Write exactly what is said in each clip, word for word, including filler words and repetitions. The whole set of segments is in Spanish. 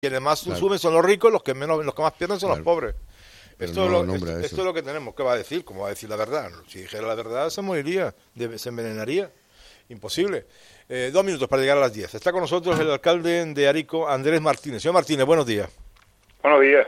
quienes más Claro. suben son los ricos, los que menos, los que más pierden son Claro. los pobres. Pero Esto, no es lo lo, nombra esto, eso. esto es lo que tenemos. ¿Qué va a decir? ¿Cómo va a decir la verdad? Si dijera la verdad, se moriría, de- se envenenaría. Imposible. Eh, dos minutos para llegar a las diez. Está con nosotros el alcalde de Arico, Andrés Martínez. Señor Martínez, buenos días. Buenos días.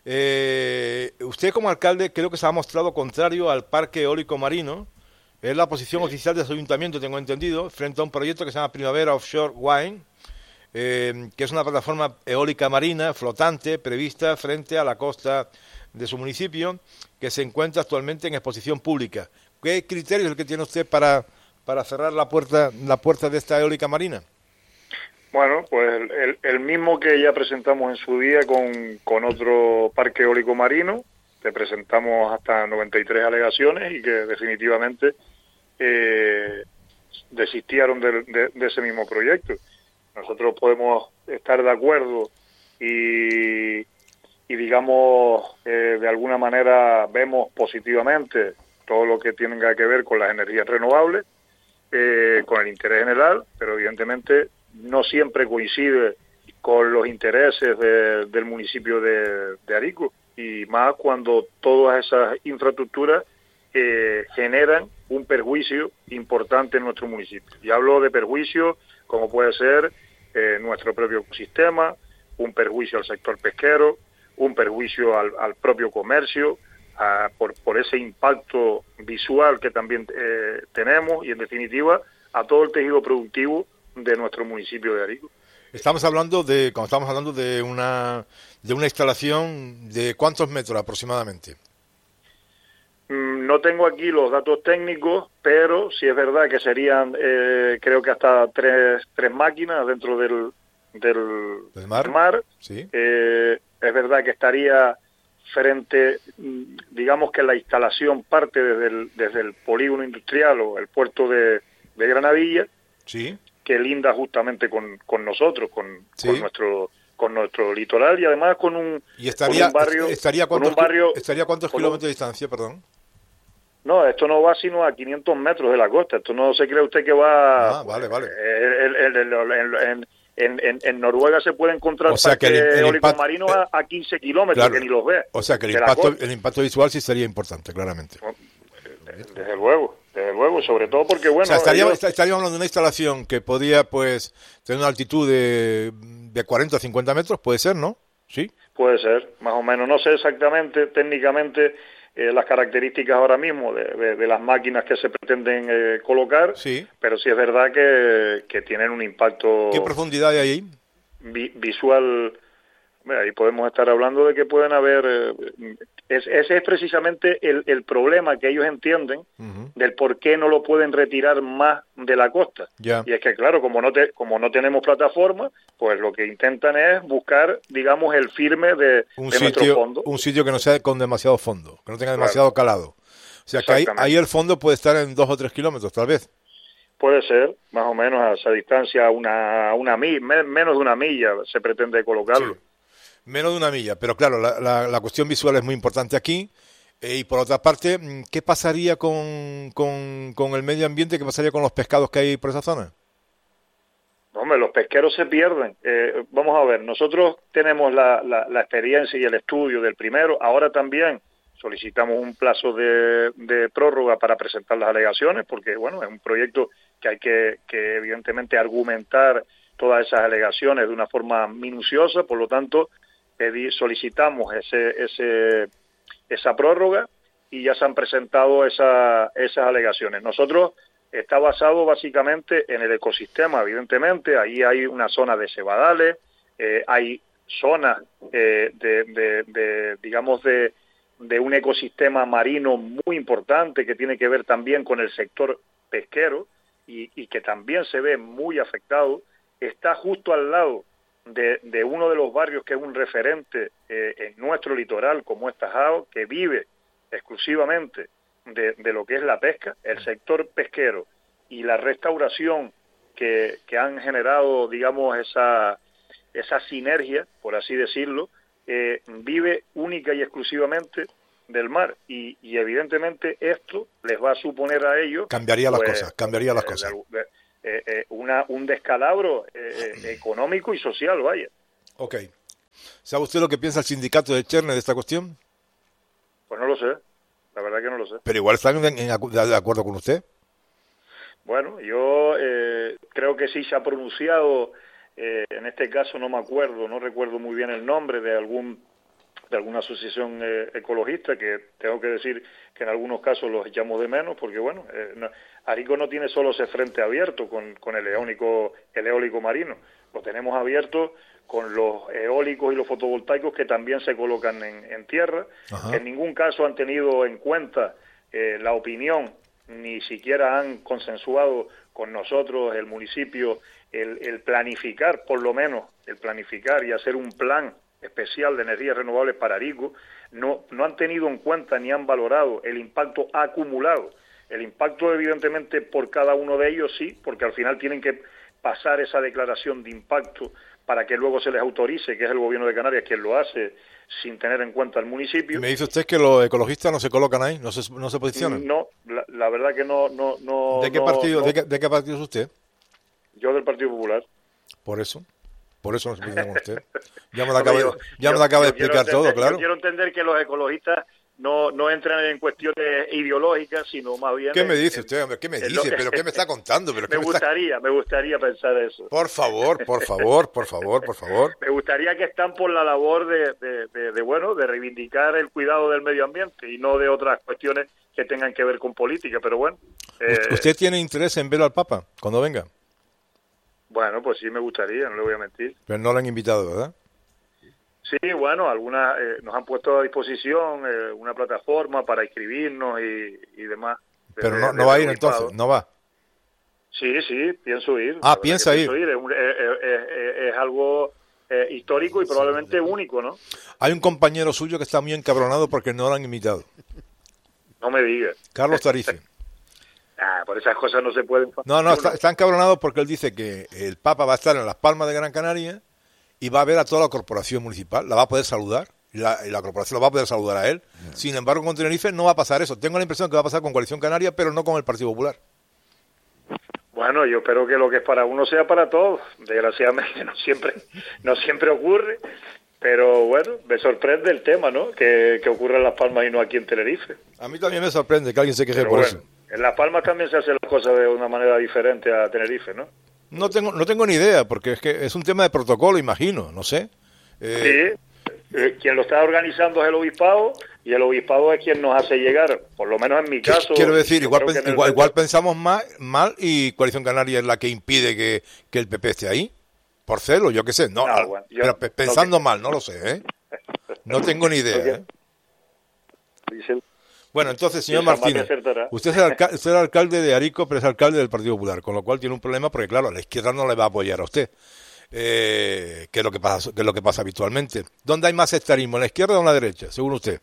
Eh, usted como alcalde creo que se ha mostrado contrario al parque eólico marino. Es la posición oficial de su ayuntamiento, tengo entendido, frente a un proyecto que se llama Primavera Offshore Wind, eh, que es una plataforma eólica marina flotante prevista frente a la costa de su municipio, que se encuentra actualmente en exposición pública. ¿Qué criterio es el que tiene usted para, para cerrar la puerta, la puerta de esta eólica marina? Bueno, pues el, el- el mismo que ya presentamos en su día con, con otro parque eólico marino, que presentamos hasta noventa y tres alegaciones y que definitivamente eh, desistieron de, de- de ese mismo proyecto. Nosotros podemos estar de acuerdo y, y digamos, eh, de alguna manera vemos positivamente todo lo que tenga que ver con las energías renovables, eh, con el interés general, pero evidentemente no siempre coincide con los intereses de- del municipio de, de Arico, y más cuando todas esas infraestructuras eh, generan un perjuicio importante en nuestro municipio. Y hablo de perjuicio como puede ser eh, nuestro propio ecosistema, un perjuicio al sector pesquero, un perjuicio al, al propio comercio, a- por, por ese impacto visual que también eh, tenemos, y en definitiva a todo el tejido productivo de nuestro municipio de Arico. Estamos hablando de, cuando estamos hablando de una, de una instalación de ¿cuántos metros aproximadamente? Mm, No tengo aquí los datos técnicos, pero sí es verdad que serían, eh, creo que hasta tres, tres máquinas dentro del, del, ¿Del mar? del mar. Sí. Eh, es verdad que estaría frente, mm, digamos que la instalación parte desde el, desde el polígono industrial o el puerto de, de Granadilla, Sí. que linda justamente con, con nosotros, con, Sí. con nuestro con nuestro litoral, y además con un, ¿Y estaría, con un barrio, estaría con cuántos, un barrio, estaría cuántos con un- kilómetros de distancia, perdón? No, esto no va sino a quinientos metros de la costa. Esto no se cree usted que va... Ah, vale, vale. eh, el- el- el- el- en, en, en, en Noruega se puede encontrar O sea que el- parques el eólicos impacto- marinos a, a quince kilómetros, Claro. que ni los ve. O sea que el de la impacto, costa. el impacto visual sí sería importante, claramente. Desde luego, desde luego, sobre todo porque, bueno... o sea, estaríamos, ellos- estaríamos hablando de una instalación que podía, pues, tener una altitud de, de cuarenta a cincuenta metros, puede ser, ¿no? Sí. Puede ser, más o menos. No sé exactamente, técnicamente, eh, las características ahora mismo de, de- de las máquinas que se pretenden eh, colocar, Sí. pero sí es verdad que, que tienen un impacto ¿Qué profundidad hay ahí? vi- visual. Mira, ahí podemos estar hablando de que pueden haber... eh, es- ese es precisamente el, el problema que ellos entienden Ujú. del por qué no lo pueden retirar más de la costa. Ya. Y es que, claro, como no te, como no tenemos plataforma, pues lo que intentan es buscar, digamos, el firme de, Un de nuestro sitio, fondo. un sitio que no sea con demasiado fondo, que no tenga Claro. demasiado calado. O sea que ahí, Exactamente. ahí el fondo puede estar en dos o tres kilómetros, tal vez. Puede ser, más o menos a esa distancia, una, una milla, menos de una milla se pretende colocarlo. Sí. Menos de una milla, pero claro, la, la, la cuestión visual es muy importante aquí. Eh, y por otra parte, mm, ¿qué pasaría con, con, con el medio ambiente? ¿Qué pasaría con los pescados que hay por esa zona? Hombre, los pesqueros se pierden. Eh, vamos a ver, nosotros tenemos la, la, la experiencia y el estudio del primero. Ahora también solicitamos un plazo de, de prórroga para presentar las alegaciones, porque bueno, es un proyecto que hay que, que evidentemente argumentar todas esas alegaciones de una forma minuciosa. Por lo tanto, pedí, solicitamos ese, ese, esa prórroga y ya se han presentado esa, esas alegaciones. Nosotros está basado básicamente en el ecosistema, evidentemente. Ahí hay una zona de cebadales, eh, hay zonas eh, de, de, de, digamos, de, de un ecosistema marino muy importante que tiene que ver también con el sector pesquero y, y que también se ve muy afectado. Está justo al lado de, de uno de los barrios que es un referente eh, en nuestro litoral, como es Tajao, que vive exclusivamente de, de lo que es la pesca. El sector pesquero y la restauración que, que han generado, digamos, esa, esa sinergia, por así decirlo, eh, vive única y exclusivamente del mar, y, y evidentemente esto les va a suponer a ellos... Cambiaría las pues, cosas, cambiaría las eh, cosas. de- eh, eh, una, un descalabro eh, eh, económico y social, vaya. Ok. ¿Sabe usted lo que piensa el sindicato de Cherne de esta cuestión? Pues no lo sé, la verdad que no lo sé. Pero igual están en, en, de acuerdo con usted. Bueno, yo eh, creo que sí se ha pronunciado, eh, en este caso no me acuerdo, no recuerdo muy bien el nombre de algún de alguna asociación eh, ecologista, que tengo que decir que en algunos casos los echamos de menos, porque bueno, eh, no, Arico no tiene solo ese frente abierto con, con el eólico, el eólico marino, lo tenemos abierto con los eólicos y los fotovoltaicos que también se colocan en, en tierra, que en ningún caso han tenido en cuenta eh, la opinión, ni siquiera han consensuado con nosotros, el municipio, el, el planificar, por lo menos, el planificar y hacer un plan especial de energías renovables para Arico. No, no han tenido en cuenta ni han valorado el impacto acumulado. El impacto, evidentemente, por cada uno de ellos sí, porque al final tienen que pasar esa declaración de impacto para que luego se les autorice, que es el gobierno de Canarias quien lo hace, sin tener en cuenta el municipio. ¿Me dice usted que los ecologistas no se colocan ahí, no se, no se posicionan? No, la, la verdad que no... no, no ¿De qué no, partido no. ¿de qué, de qué partido es usted? Yo del Partido Popular. Por eso, por eso no se posiciona con usted. Ya me lo acaba, yo, ya me lo acaba yo, de explicar entender, todo, claro. Yo quiero entender que los ecologistas no, no entran en cuestiones ideológicas, sino más bien... ¿Qué en, me dice en, usted, hombre? ¿Qué me en dice? Lo, ¿Pero qué me está contando? ¿Pero me, me gustaría, está... me gustaría pensar eso. Por favor, por favor, por favor, por favor. Me gustaría que están por la labor de, de, de, de, bueno, de reivindicar el cuidado del medio ambiente y no de otras cuestiones que tengan que ver con política, pero bueno. Eh, ¿Usted tiene interés en ver al Papa cuando venga? Bueno, pues sí me gustaría, no le voy a mentir. Pero no lo han invitado, ¿verdad? Sí, bueno, algunas eh, nos han puesto a disposición eh, una plataforma para inscribirnos y, y demás. Pero no, no va a ir entonces, no va. Sí, sí, pienso ir. Ah, piensa ir. Pienso ir. Es, un, es, es, es algo eh, histórico y probablemente único, ¿no? Hay un compañero suyo que está muy encabronado porque no lo han invitado. No me digas. Carlos Tarife. Ah, por esas cosas no se pueden... No, no, está, está encabronado porque él dice que el Papa va a estar en Las Palmas de Gran Canaria y va a ver a toda la corporación municipal, la va a poder saludar, y la, y la corporación lo va a poder saludar a él. Yeah. Sin embargo, con Tenerife no va a pasar eso. Tengo la impresión que va a pasar con Coalición Canaria, pero no con el Partido Popular. Bueno, yo espero que lo que es para uno sea para todos. Desgraciadamente no siempre, no siempre ocurre, pero bueno, me sorprende el tema, ¿no? Que, que ocurra en Las Palmas y no aquí en Tenerife. A mí también me sorprende que alguien se queje pero por bueno, eso. En Las Palmas también se hacen las cosas de una manera diferente a Tenerife, ¿no? No tengo, no tengo ni idea, porque es que es un tema de protocolo, imagino, no sé. Eh... Sí, eh, quien lo está organizando es el obispado y el obispado es quien nos hace llegar, por lo menos en mi caso. Quiero decir, igual, pen, igual, igual pensamos mal, mal y Coalición Canaria es la que impide que, que el P P esté ahí. Por celo, yo qué sé. No, no bueno, yo, pero pensando no, mal, no lo sé, ¿eh? No tengo ni idea, ¿eh? Dice Bueno, entonces, señor Martínez, usted es, el alcalde, usted es el alcalde de Arico, pero es alcalde del Partido Popular, con lo cual tiene un problema porque, claro, la izquierda no le va a apoyar a usted, eh, que, es lo que, pasa, que es lo que pasa habitualmente. ¿Dónde hay más sectarismo, en la izquierda o en la derecha, según usted?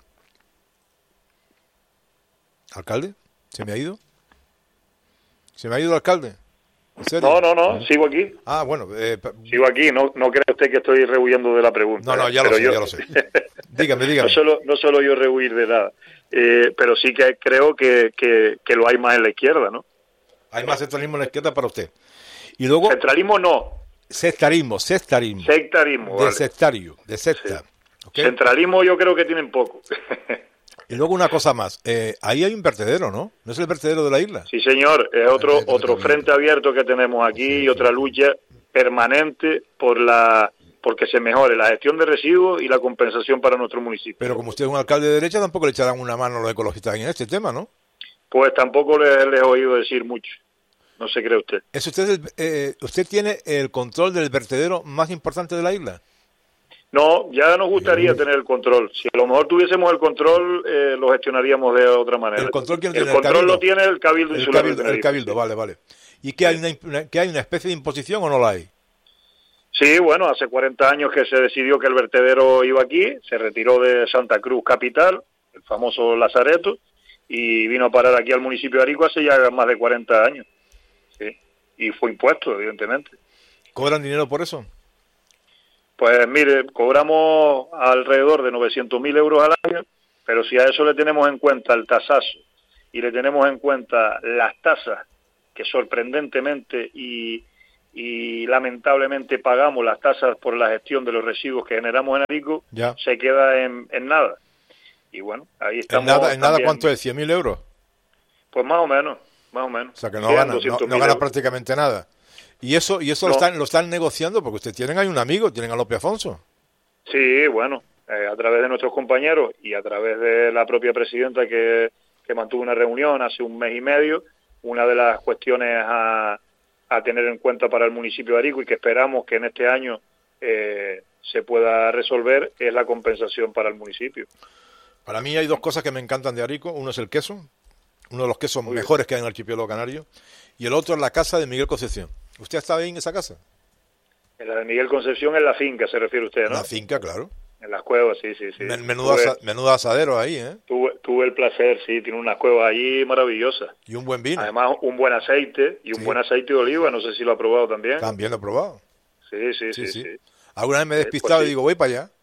¿Alcalde? ¿Se me ha ido? ¿Se me ha ido el alcalde? ¿En serio? No, no, no, sigo aquí. Ah, bueno. Eh, sigo aquí, no, no cree usted que estoy rehuyendo de la pregunta. No, no, ya lo sé, yo... ya lo sé. Dígame, dígame. No solo, no solo yo rehuir de nada, eh, pero sí que creo que, que, que lo hay más en la izquierda, ¿no? Hay más sectarismo en la izquierda para usted. Y luego... Centralismo no. Sectarismo, sectarismo. Sectarismo, De vale. sectario, de secta. Sí. ¿Okay? Centralismo yo creo que tienen poco. Y luego una cosa más, eh, ahí hay un vertedero, ¿no? ¿No es el vertedero de la isla? Sí, señor, es otro otro frente abierto que tenemos aquí sí, y otra lucha permanente por la porque se mejore la gestión de residuos y la compensación para nuestro municipio. Pero como usted es un alcalde de derecha, tampoco le echarán una mano a los ecologistas en este tema, ¿no? Pues tampoco les, les he oído decir mucho, no se cree usted. ¿Es usted, el, eh, usted tiene el control del vertedero más importante de la isla? No, ya nos gustaría sí. tener el control. Si a lo mejor tuviésemos el control, eh, lo gestionaríamos de otra manera. ¿El control quién el tiene? control ¿El lo tiene el Cabildo el Insular cabildo, de el cabildo, sí. vale, vale. ¿Y qué hay, una, una, qué hay una especie de imposición o no la hay? Sí, bueno, hace cuarenta años que se decidió que el vertedero iba aquí, se retiró de Santa Cruz capital, el famoso Lazareto, y vino a parar aquí al municipio de Arico hace ya más de cuarenta años. Sí. Y fue impuesto, evidentemente. ¿Cobran dinero por eso? Pues mire, cobramos alrededor de novecientos mil euros al año, pero si a eso le tenemos en cuenta el tasazo y le tenemos en cuenta las tasas, que sorprendentemente y, y lamentablemente pagamos las tasas por la gestión de los residuos que generamos en Arico, ya. se queda en, en nada. Y bueno, ahí estamos. ¿En nada, en nada también, cuánto es? ¿cien mil euros? Pues más o menos, más o menos. O sea que no gana, no, no gana prácticamente nada. ¿Y eso y eso no. lo están lo están negociando? Porque ustedes tienen ahí un amigo, tienen a López Afonso. Sí, bueno, eh, a través de nuestros compañeros y a través de la propia presidenta que, que mantuvo una reunión hace un mes y medio, una de las cuestiones a, a tener en cuenta para el municipio de Arico y que esperamos que en este año eh, se pueda resolver es la compensación para el municipio. Para mí hay dos cosas que me encantan de Arico. Uno es el queso, uno de los quesos Muy mejores que hay en el archipiélago canario, y el otro es la casa de Miguel Concepción. ¿Usted está ahí en esa casa? En la de Miguel Concepción en la finca se refiere usted, ¿no? La finca, claro. En las cuevas, sí, sí, sí. Menudo, tuve, asa, menudo asadero ahí, ¿eh? Tuve, tuve el placer, sí, tiene unas cuevas allí maravillosas. Y un buen vino. Además, un buen aceite, y un sí. buen aceite de oliva, no sé si lo ha probado también. También lo he probado. Sí, sí, sí, sí. sí. sí. Alguna vez me he despistado eh, pues, y digo, voy para allá.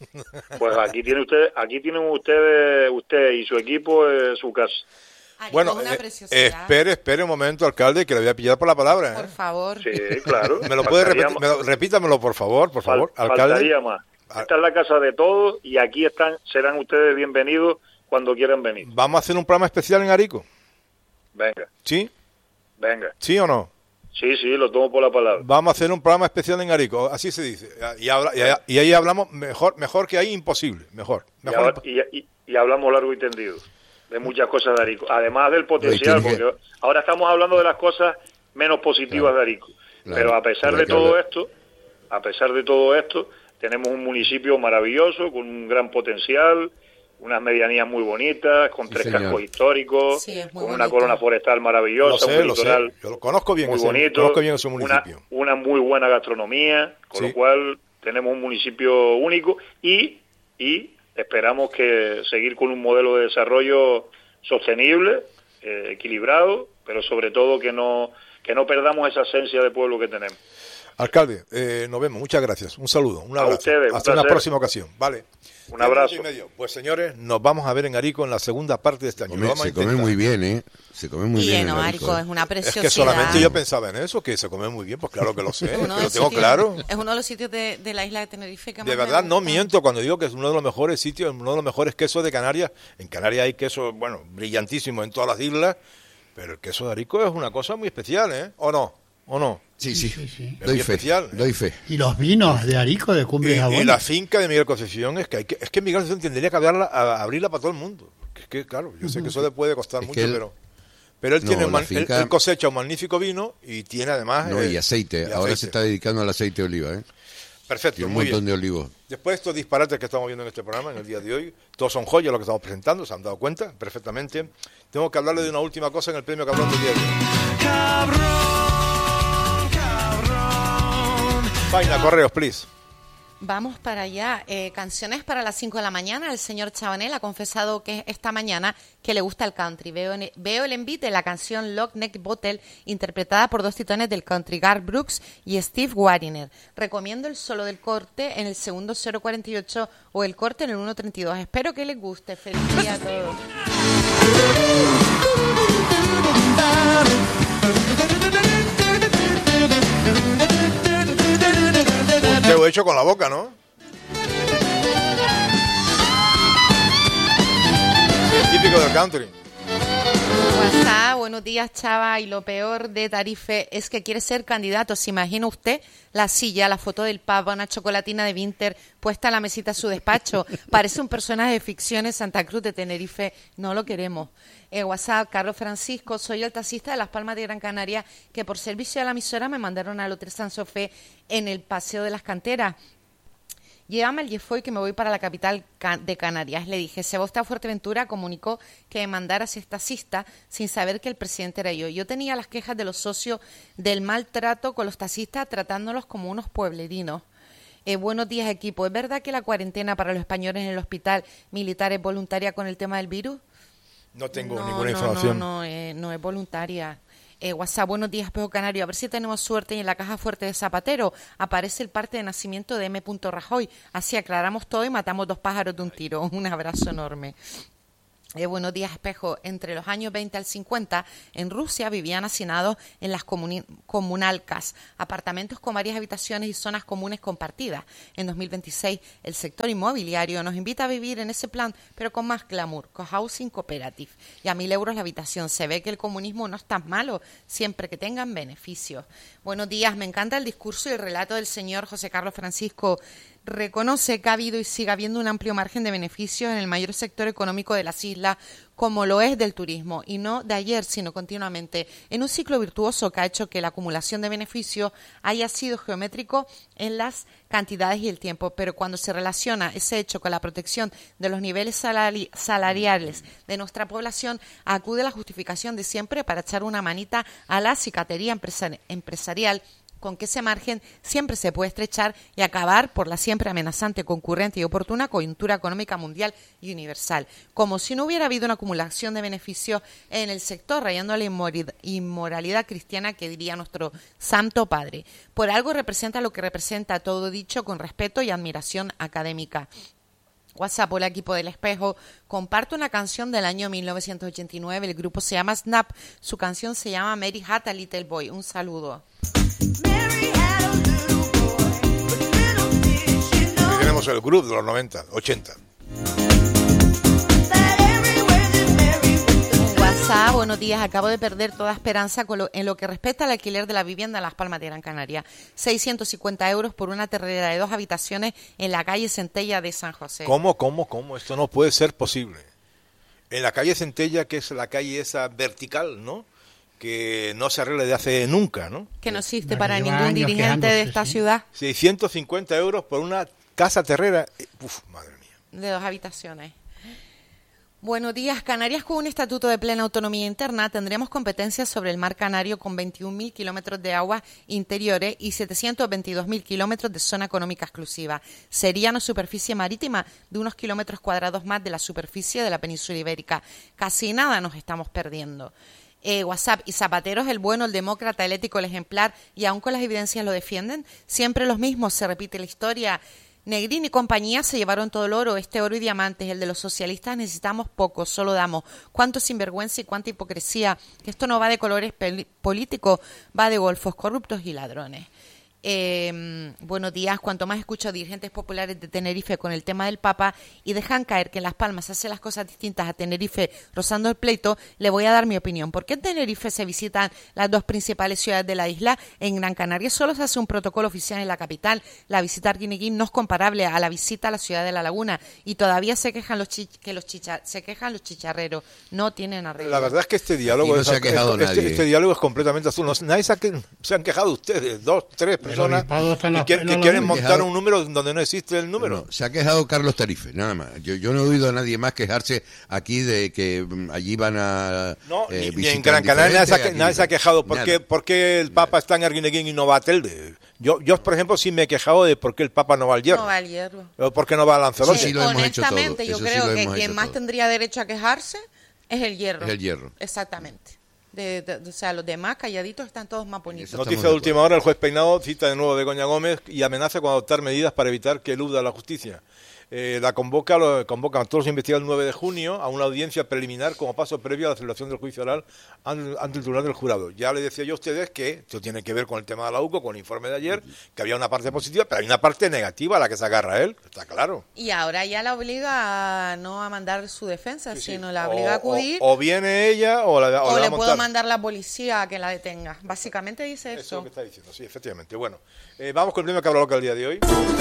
Pues aquí tiene usted, aquí tienen ustedes, usted y su equipo, eh, su casa. Bueno, eh, espere, espere un momento, alcalde, que le voy a pillar por la palabra. ¿eh? Por favor. Sí, claro. ¿Me lo puede repetir? Me lo, repítamelo, por favor, por favor, Fal, alcalde. Faltaría más. Esta es la casa de todos y aquí están, serán ustedes bienvenidos cuando quieran venir. ¿Vamos a hacer un programa especial en Arico? Venga. ¿Sí? Venga. ¿Sí o no? Sí, sí, lo tomo por la palabra. Vamos a hacer un programa especial en Arico, así se dice. Y, habla, y, y ahí hablamos mejor mejor que ahí, imposible, mejor. mejor y, ahora, y, y, y hablamos largo y tendido de muchas cosas de Arico, además del potencial, porque que... ahora estamos hablando de las cosas menos positivas claro, de Arico. Claro, pero a pesar de todo hablar. esto, a pesar de todo esto, tenemos un municipio maravilloso, con un gran potencial, unas medianías muy bonitas, con sí, tres señor. cascos históricos, sí, con bonito. una corona forestal maravillosa, lo sé, un litoral lo sé. Yo lo conozco bien, muy ese, bonito, conozco bien ese municipio. Una, una muy buena gastronomía, con sí. lo cual tenemos un municipio único y, y esperamos que seguir con un modelo de desarrollo sostenible, eh, equilibrado, pero sobre todo que no que no perdamos esa esencia de pueblo que tenemos. Alcalde, eh, nos vemos, muchas gracias, un saludo, un abrazo. A ustedes, hasta un una próxima ocasión, vale. Un abrazo. Y medio. Pues señores, nos vamos a ver en Arico en la segunda parte de este año. Come, vamos se a come muy bien, ¿eh? Se come muy y bien. Lleno, en Arico, Arico, es una preciosidad. Es que solamente yo pensaba en eso, que se come muy bien, pues claro que lo sé, que lo tengo sitios, claro. Es uno de los sitios de, de la isla de Tenerife que más de verdad no miento cuando digo que es uno de los mejores sitios, uno de los mejores quesos de Canarias. En Canarias hay quesos, bueno, brillantísimos en todas las islas, pero el queso de Arico es una cosa muy especial, ¿eh? ¿O no? ¿O no? Sí, sí, sí, sí. Doy, fe, especial, ¿eh? doy fe. Y los vinos de Arico, de Cumbres y, Abuelas. y la finca de Miguel Concepción, es que, hay que es que Miguel Concepción tendría que abrirla, a, abrirla para todo el mundo. Es que, claro, yo sé uh-huh. que eso le puede costar es mucho, él, pero pero él, no, tiene man, finca... él, él cosecha un magnífico vino y tiene además... No, eh, y aceite. Y Ahora aceite. se está dedicando al aceite de oliva, ¿eh? Perfecto, y un muy montón bien. de olivos. Después de estos disparates que estamos viendo en este programa, en el día de hoy, todos son joyas lo que estamos presentando, se han dado cuenta perfectamente. Tengo que hablarle de una última cosa en el premio Cabrón del día de hoy. Cabrón, cabrón. Faina, correos, please. Vamos para allá. Eh, canciones para las cinco de la mañana. El señor Chabanel ha confesado que esta mañana que le gusta el country. Veo, en, veo el envite de la canción Lock Neck Bottle, interpretada por dos titanes del country, Garth Brooks y Steve Wariner. Recomiendo el solo del corte en el segundo cero cuarenta y ocho o el corte en el uno treinta y dos. Espero que les guste. Feliz día a todos. Te lo he hecho con la boca, ¿no? Típico del country. WhatsApp, buenos días, Chava. Y lo peor de Tarife es que quiere ser candidato. ¿Se imagina usted la silla, la foto del Papa, una chocolatina de Winter puesta en la mesita de su despacho? Parece un personaje de ficción en Santa Cruz de Tenerife. No lo queremos. Eh, WhatsApp, Carlos Francisco, soy el taxista de Las Palmas de Gran Canaria, que por servicio a la emisora me mandaron al Hotel San Sofé en el Paseo de las Canteras. Llévame el Jefoy que me voy para la capital de Canarias. Le dije, Sebastián Fuerteventura comunicó que me mandara si es taxista sin saber que el presidente era yo. Yo tenía las quejas de los socios del maltrato con los taxistas tratándolos como unos pueblerinos. Eh, buenos días, equipo. ¿Es verdad que la cuarentena para los españoles en el hospital militar es voluntaria con el tema del virus? No tengo no, ninguna no, información. No, no, eh, no es voluntaria. Eh, WhatsApp, buenos días, Espejo Canario. A ver si tenemos suerte y en la caja fuerte de Zapatero aparece el parte de nacimiento de M. Rajoy. Así aclaramos todo y matamos dos pájaros de un tiro. Un abrazo enorme. Eh, buenos días, Espejo. Entre los años veinte al cincuenta, en Rusia vivían hacinados en las comuni- comunalcas, apartamentos con varias habitaciones y zonas comunes compartidas. En dos mil veintiséis, el sector inmobiliario nos invita a vivir en ese plan, pero con más glamour, cohousing cooperative. Y a mil euros la habitación. Se ve que el comunismo no es tan malo, siempre que tengan beneficios. Buenos días, me encanta el discurso y el relato del señor José Carlos Francisco. Reconoce que ha habido y sigue habiendo un amplio margen de beneficios en el mayor sector económico de las islas, como lo es del turismo, y no de ayer, sino continuamente, en un ciclo virtuoso que ha hecho que la acumulación de beneficios haya sido geométrico en las cantidades y el tiempo. Pero cuando se relaciona ese hecho con la protección de los niveles salari- salariales de nuestra población, acude la justificación de siempre para echar una manita a la cicatería empresari- empresarial, con que ese margen siempre se puede estrechar y acabar por la siempre amenazante, concurrente y oportuna coyuntura económica mundial y universal. Como si no hubiera habido una acumulación de beneficios en el sector, rayando la inmori- inmoralidad cristiana que diría nuestro Santo Padre. Por algo representa lo que representa, todo dicho con respeto y admiración académica. WhatsApp, hola equipo del Espejo, comparto una canción del año mil novecientos ochenta y nueve, el grupo se llama Snap, su canción se llama Mary Had a Little Boy. Un saludo. Aquí tenemos el grupo de los noventa, ochenta. WhatsApp, buenos días, acabo de perder toda esperanza con lo, en lo que respecta al alquiler de la vivienda en Las Palmas de Gran Canaria. seiscientos cincuenta euros por una terrera de dos habitaciones en la calle Centella de San José. ¿Cómo, cómo, cómo? Esto no puede ser posible. En la calle Centella, que es la calle esa vertical, ¿no?, que no se arregla de hace nunca, ¿no? Que no existe No, para lleva ningún años dirigente quejándose, de esta sí. ciudad, seiscientos cincuenta euros por una casa terrera. Uf, madre mía. de dos habitaciones. Buenos días. Canarias, con un estatuto de plena autonomía interna, tendremos competencias sobre el mar Canario con veintiún mil kilómetros de aguas interiores y setecientos veintidós mil kilómetros de zona económica exclusiva. Sería una superficie marítima de unos kilómetros cuadrados más de la superficie de la península ibérica. Casi nada nos estamos perdiendo. Eh, WhatsApp, y Zapatero es el bueno, el demócrata, el ético, el ejemplar, y aún con las evidencias lo defienden. Siempre los mismos, se repite la historia. Negrín y compañía se llevaron todo el oro, este oro y diamantes, el de los socialistas necesitamos poco, solo damos. Cuánto sinvergüenza y cuánta hipocresía, que esto no va de colores políticos, va de golfos corruptos y ladrones. Eh, buenos días. Cuanto más escucho a dirigentes populares de Tenerife con el tema del Papa y dejan caer que en Las Palmas se hacen las cosas distintas a Tenerife rozando el pleito, le voy a dar mi opinión. ¿Por qué en Tenerife se visitan las dos principales ciudades de la isla? En Gran Canaria solo se hace un protocolo oficial en la capital. La visita a Arguineguín no es comparable a la visita a la ciudad de La Laguna, y todavía se quejan los chi que los chicha se quejan los chicharreros. No tienen arreglo. La verdad es que este diálogo, no es, se ha quejado este, nadie. este diálogo es completamente azul. No, nadie se, ha, que- se han quejado ustedes, dos, tres personas obispado está en que, las quieren- que penas, quieren ¿no? montar Quejado. un número donde no existe el número. No, se ha quejado Carlos Tarife, nada más. Yo, yo no he oído a nadie más quejarse aquí de que mm, allí van a No, eh, ni, ni en visitar Gran Canaria nadie se ha, diferentes, que- nadie se ha quejado. ¿Por nada. qué, por qué el Papa está en Arguineguín y no va a Telde? Yo, yo, por ejemplo, sí me he quejado de por qué el Papa no va al Hierro. No va al Hierro. O por qué no va a Lanzarote. Sí, sí, lo hemos hecho todo. Honestamente, yo Eso sí creo lo que hemos quien hecho más todo. tendría derecho a quejarse es el Hierro. Es el Hierro. Exactamente. De, de- de- o sea, los demás calladitos están todos más bonitos. Eso Noticia estamos de de última hora, el juez Peinado cita de nuevo a Begoña Gómez y amenaza con adoptar medidas para evitar que eluda la justicia. Eh, la convoca, lo, convocan a todos los investigados el nueve de junio a una audiencia preliminar como paso previo a la celebración del juicio oral ante, ante el Tribunal del Jurado. Ya le decía yo a ustedes que esto tiene que ver con el tema de la U C O, con el informe de ayer, que había una parte positiva, pero hay una parte negativa a la que se agarra él, está claro. Y ahora ya la obliga a no a mandar su defensa, Sí, sí. sino la O- obliga a acudir. O, o viene ella o, la, o O la va le a puedo montar. mandar la policía a que la detenga. Básicamente dice Eso es eso. lo que está diciendo, sí, efectivamente. Bueno, eh, vamos con el primer cabra loca del día de hoy.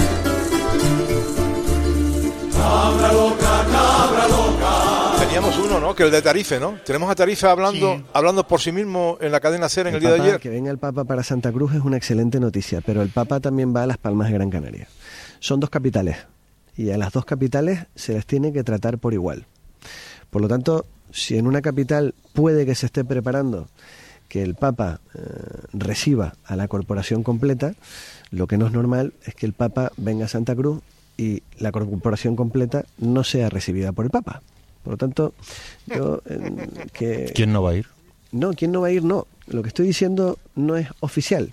Teníamos uno, ¿no? Que el de Tarife, ¿no? Tenemos a Tarife hablando, Sí. hablando por sí mismo en la cadena SER en el, El día de Papa, ayer. que venga el Papa para Santa Cruz es una excelente noticia, pero el Papa también va a Las Palmas de Gran Canaria. Son dos capitales y a las dos capitales se les tiene que tratar por igual. Por lo tanto, si en una capital puede que se esté preparando que el Papa eh, reciba a la corporación completa, lo que no es normal es que el Papa venga a Santa Cruz y la corporación completa no sea recibida por el Papa. Por lo tanto, yo... eh, que ¿Quién no va a ir? No, ¿quién no va a ir? No. Lo que estoy diciendo no es oficial.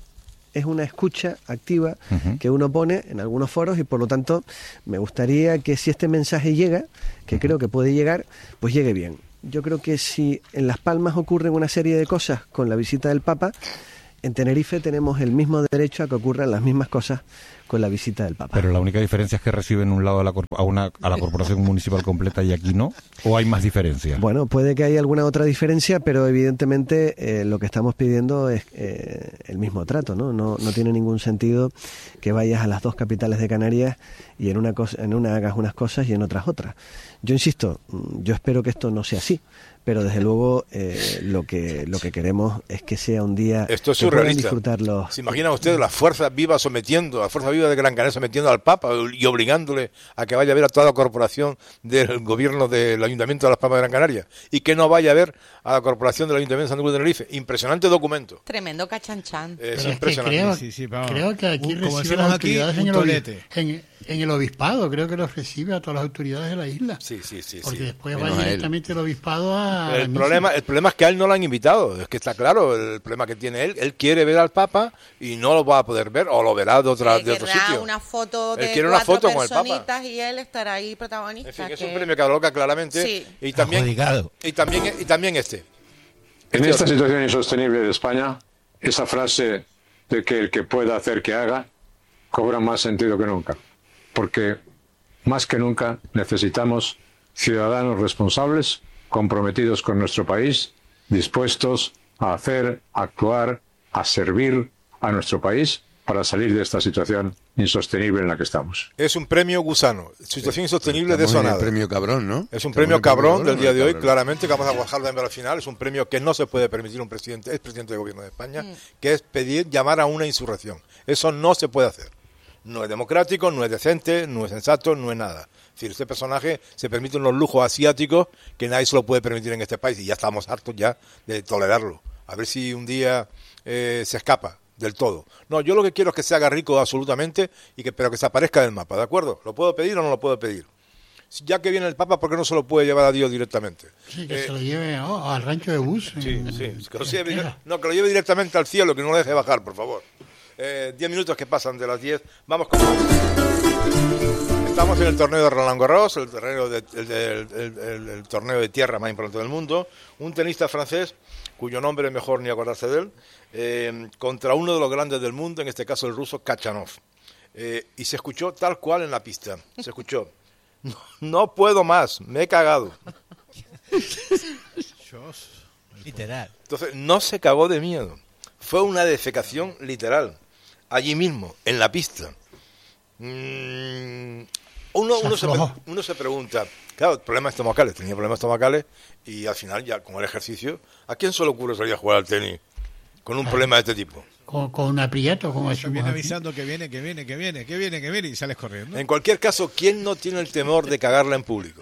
es una escucha activa uh-huh. que uno pone en algunos foros y por lo tanto me gustaría que si este mensaje llega, que uh-huh. creo que puede llegar, pues llegue bien. Yo creo que si en Las Palmas ocurren una serie de cosas con la visita del Papa, en Tenerife tenemos el mismo derecho a que ocurran las mismas cosas con la visita del Papa. Pero la única diferencia es que reciben un lado a la, corp- a una, a la corporación municipal completa y aquí no, ¿o hay más diferencias? Bueno, puede que haya alguna otra diferencia, pero evidentemente eh, lo que estamos pidiendo es eh, el mismo trato, ¿no? No, no tiene ningún sentido que vayas a las dos capitales de Canarias y en una cosa, en una hagas unas cosas y en otras otras. Yo insisto, yo espero que esto no sea así, pero desde luego eh, lo que lo que queremos es que sea un día esto es que puedan surrealista. disfrutar los... ¿Se imaginan ustedes las fuerzas vivas sometiendo, la fuerza viva de Gran Canaria sometiendo al Papa y obligándole a que vaya a ver a toda la corporación del gobierno del Ayuntamiento de Las Palmas de Gran Canaria y que no vaya a ver a la corporación del Ayuntamiento de Santa Cruz de Tenerife? Impresionante documento. Tremendo cachanchan. Es Pero impresionante. Es que creo, Sí, sí, vamos. creo que aquí Un- como recibe decimos las aquí, autoridades un en, el obi- tolete. en, en el obispado, creo que los recibe a todas las autoridades de la isla. Sí, sí, sí. Porque sí. después Menos va a él. directamente el obispado a... El la misa. problema, el problema es que a él no lo han invitado, es que está claro el problema que tiene él. Él quiere ver al Papa y no lo va a poder ver, o lo verá de, otra, Eh, de otro querrá sitio. una foto Él de quiere una cuatro foto con el Papa. personitas y él estará ahí protagonista. En fin, es que- un premio que aloca claramente. Sí. Y también, Adjudicado. y también y también este. En Este esta otro. situación insostenible de España, esa frase de que el que pueda hacer que haga cobra más sentido que nunca, porque más que nunca necesitamos ciudadanos responsables, comprometidos con nuestro país, dispuestos a hacer, a actuar, a servir a nuestro país para salir de esta situación insostenible en la que estamos. Es un premio gusano, situación insostenible de Estamos eso en el nada. premio cabrón, ¿no? Es un Estamos premio en el cabrón del día de hoy, cabrón. claramente, que vamos a bajar de al final. Es un premio que no se puede permitir un presidente, es presidente del gobierno de España, que es pedir, llamar a una insurrección. Eso no se puede hacer. No es democrático, no es decente, no es sensato, no es nada. Es decir, este personaje se permite unos lujos asiáticos que nadie se lo puede permitir en este país y ya estamos hartos ya de tolerarlo. A ver si un día eh, se escapa del todo. No, yo lo que quiero es que se haga rico absolutamente, y que pero que se aparezca del mapa, ¿de acuerdo? ¿Lo puedo pedir o no lo puedo pedir? Si ya que viene el Papa, ¿por qué no se lo puede llevar a Dios directamente? Sí, que Eh, se lo lleve oh, al rancho de bus. Sí, en- sí, que lo en lleve, Texas. no, que lo lleve directamente al cielo, que no lo deje bajar, por favor. Eh, diez minutos que pasan de las diez, vamos con... Estamos en el torneo de Roland Garros, el torneo de, el, el- el- el- el torneo de tierra más importante del mundo. Un tenista francés, cuyo nombre es mejor ni acordarse de él, eh, contra uno de los grandes del mundo, en este caso el ruso Kachanov. Eh, y se escuchó tal cual en la pista, se escuchó: no, no puedo más, me he cagado. Literal. Entonces no se cagó de miedo, fue una defecación literal, allí mismo, en la pista. Mm, uno, Se uno, se, aflojó. pre- uno se pregunta, claro, problemas estomacales, tenía problemas estomacales, y al final ya con el ejercicio, ¿a quién se le ocurre salir a jugar al tenis con un problema de este tipo? Con, con un aprieto, como Te decimos viene aquí. avisando que viene, que viene, que viene, que viene, que viene y sales corriendo. En cualquier caso, ¿quién no tiene el temor de cagarla en público?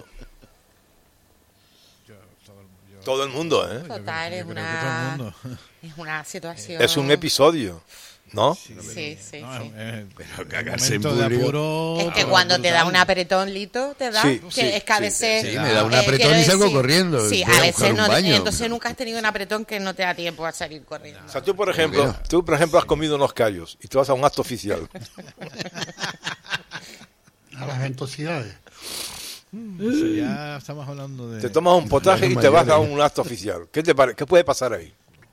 Todo el mundo, ¿eh? Total, es Yo creo que una, todo el mundo. es una situación... Es un episodio, ¿no? Sí, sí, sí. No, es- es- Pero cagarse en momento de público. apuro, Es que pero cuando te da brutal. un apretón, Lito, te da, Sí, que sí, es que a sí, veces... sí, me da un eh, apretón quiero y salgo decir, corriendo, Sí, voy a a buscar veces un no, baño. entonces nunca has tenido un apretón que no te da tiempo a salir corriendo. O sea, tú, por ejemplo, no? tú, por ejemplo, has comido unos callos y te vas a un acto oficial. A las ventosidades. Eso ya estamos hablando de... Te tomas un potaje y te vas a un acto oficial. ¿Qué te pare- ¿Qué puede pasar ahí?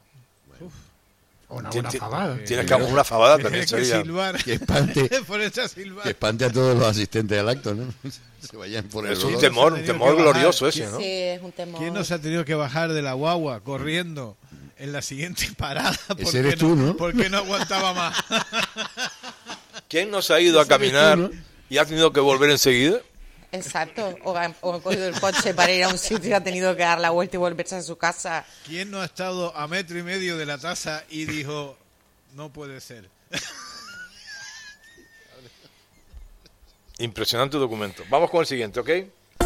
Una Tien- buena tien- fabada. Tienes que una fabada también Tienes que sería. silbar. Que espante, Ponerte a silbar. que espante a todos los asistentes al acto, ¿no? Se vayan por el Es un olor. temor, un Tenido temor que bajar. glorioso ese, ¿no? Sí, es un temor. ¿Quién nos ha tenido que bajar de la guagua corriendo en la siguiente parada? Ese eres tú, ¿no? Porque no aguantaba más. ¿Quién nos ha ido a caminar y ha tenido que volver enseguida? Exacto. O ha, o ha cogido el coche para ir a un sitio y ha tenido que dar la vuelta y volverse a su casa. ¿Quién no ha estado a metro y medio de la taza y dijo, no puede ser? Impresionante documento. Vamos con el siguiente, ¿ok?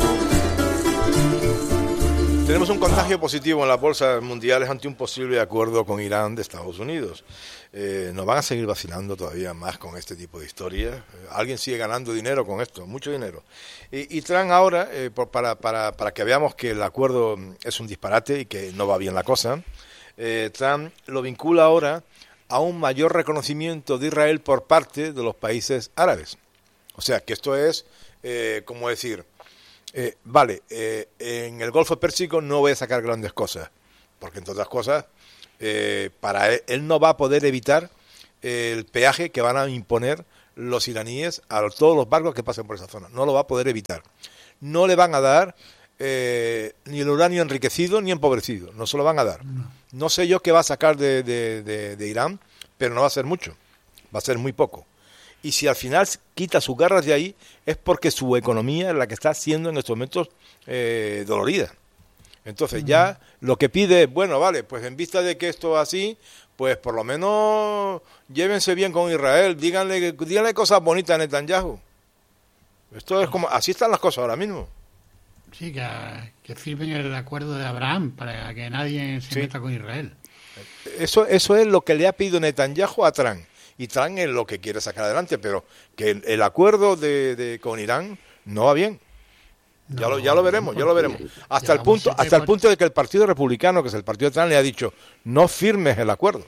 Tenemos un contagio positivo en las bolsas mundiales ante un posible acuerdo con Irán de Estados Unidos. Eh, nos van a seguir vacilando todavía más con este tipo de historias. Eh, alguien sigue ganando dinero con esto, mucho dinero. Y, y Trump ahora, eh, por- para, para, para que veamos que el acuerdo es un disparate y que no va bien la cosa, eh, Trump lo vincula ahora a un mayor reconocimiento de Israel por parte de los países árabes. O sea, que esto es, eh, como decir, eh, vale, eh, en el Golfo Pérsico no voy a sacar grandes cosas, porque entre otras cosas, eh, para él, él no va a poder evitar eh, el peaje que van a imponer los iraníes a todos los barcos que pasen por esa zona. No lo va a poder evitar. No le van a dar eh, ni el uranio enriquecido ni empobrecido. No se lo van a dar. No, no sé yo qué va a sacar de, de, de, de Irán, pero no va a ser mucho. Va a ser muy poco. Y si al final quita sus garras de ahí, es porque su economía es la que está siendo en estos momentos eh, dolorida. Entonces ya lo que pide es, bueno, vale, pues en vista de que esto es así, pues por lo menos llévense bien con Israel, díganle, díganle cosas bonitas a Netanyahu. Esto es como, así están las cosas ahora mismo. Sí, que, que firmen el acuerdo de Abraham para que nadie se sí. meta con Israel. Eso, eso es lo que le ha pedido Netanyahu a Trump. Y Trump es lo que quiere sacar adelante, pero que el, el acuerdo de, de con Irán no va bien. No, ya lo ya lo veremos, ya lo veremos. Hasta el punto hasta el punto de que el Partido Republicano, que es el partido de Trump, le ha dicho, no firmes el acuerdo.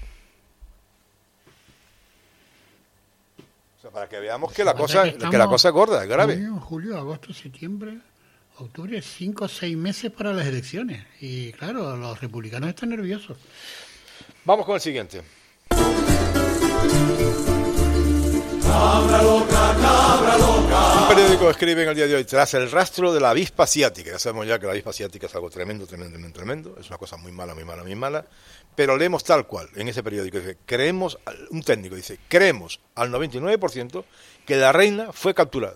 O sea, para que veamos que la cosa que, que la cosa es gorda, es grave. Junio, julio, agosto, septiembre, octubre, cinco o seis meses para las elecciones. Y claro, los republicanos están nerviosos. Vamos con el siguiente. Cabra loca, cabra loca. Un periódico escribe en el día de hoy, tras el rastro de la avispa asiática. Ya sabemos ya que la avispa asiática es algo tremendo, tremendo, tremendo, tremendo. Es una cosa muy mala, muy mala, muy mala. Pero leemos tal cual en ese periódico. Dice, creemos, un técnico dice, creemos al noventa y nueve por ciento que la reina fue capturada.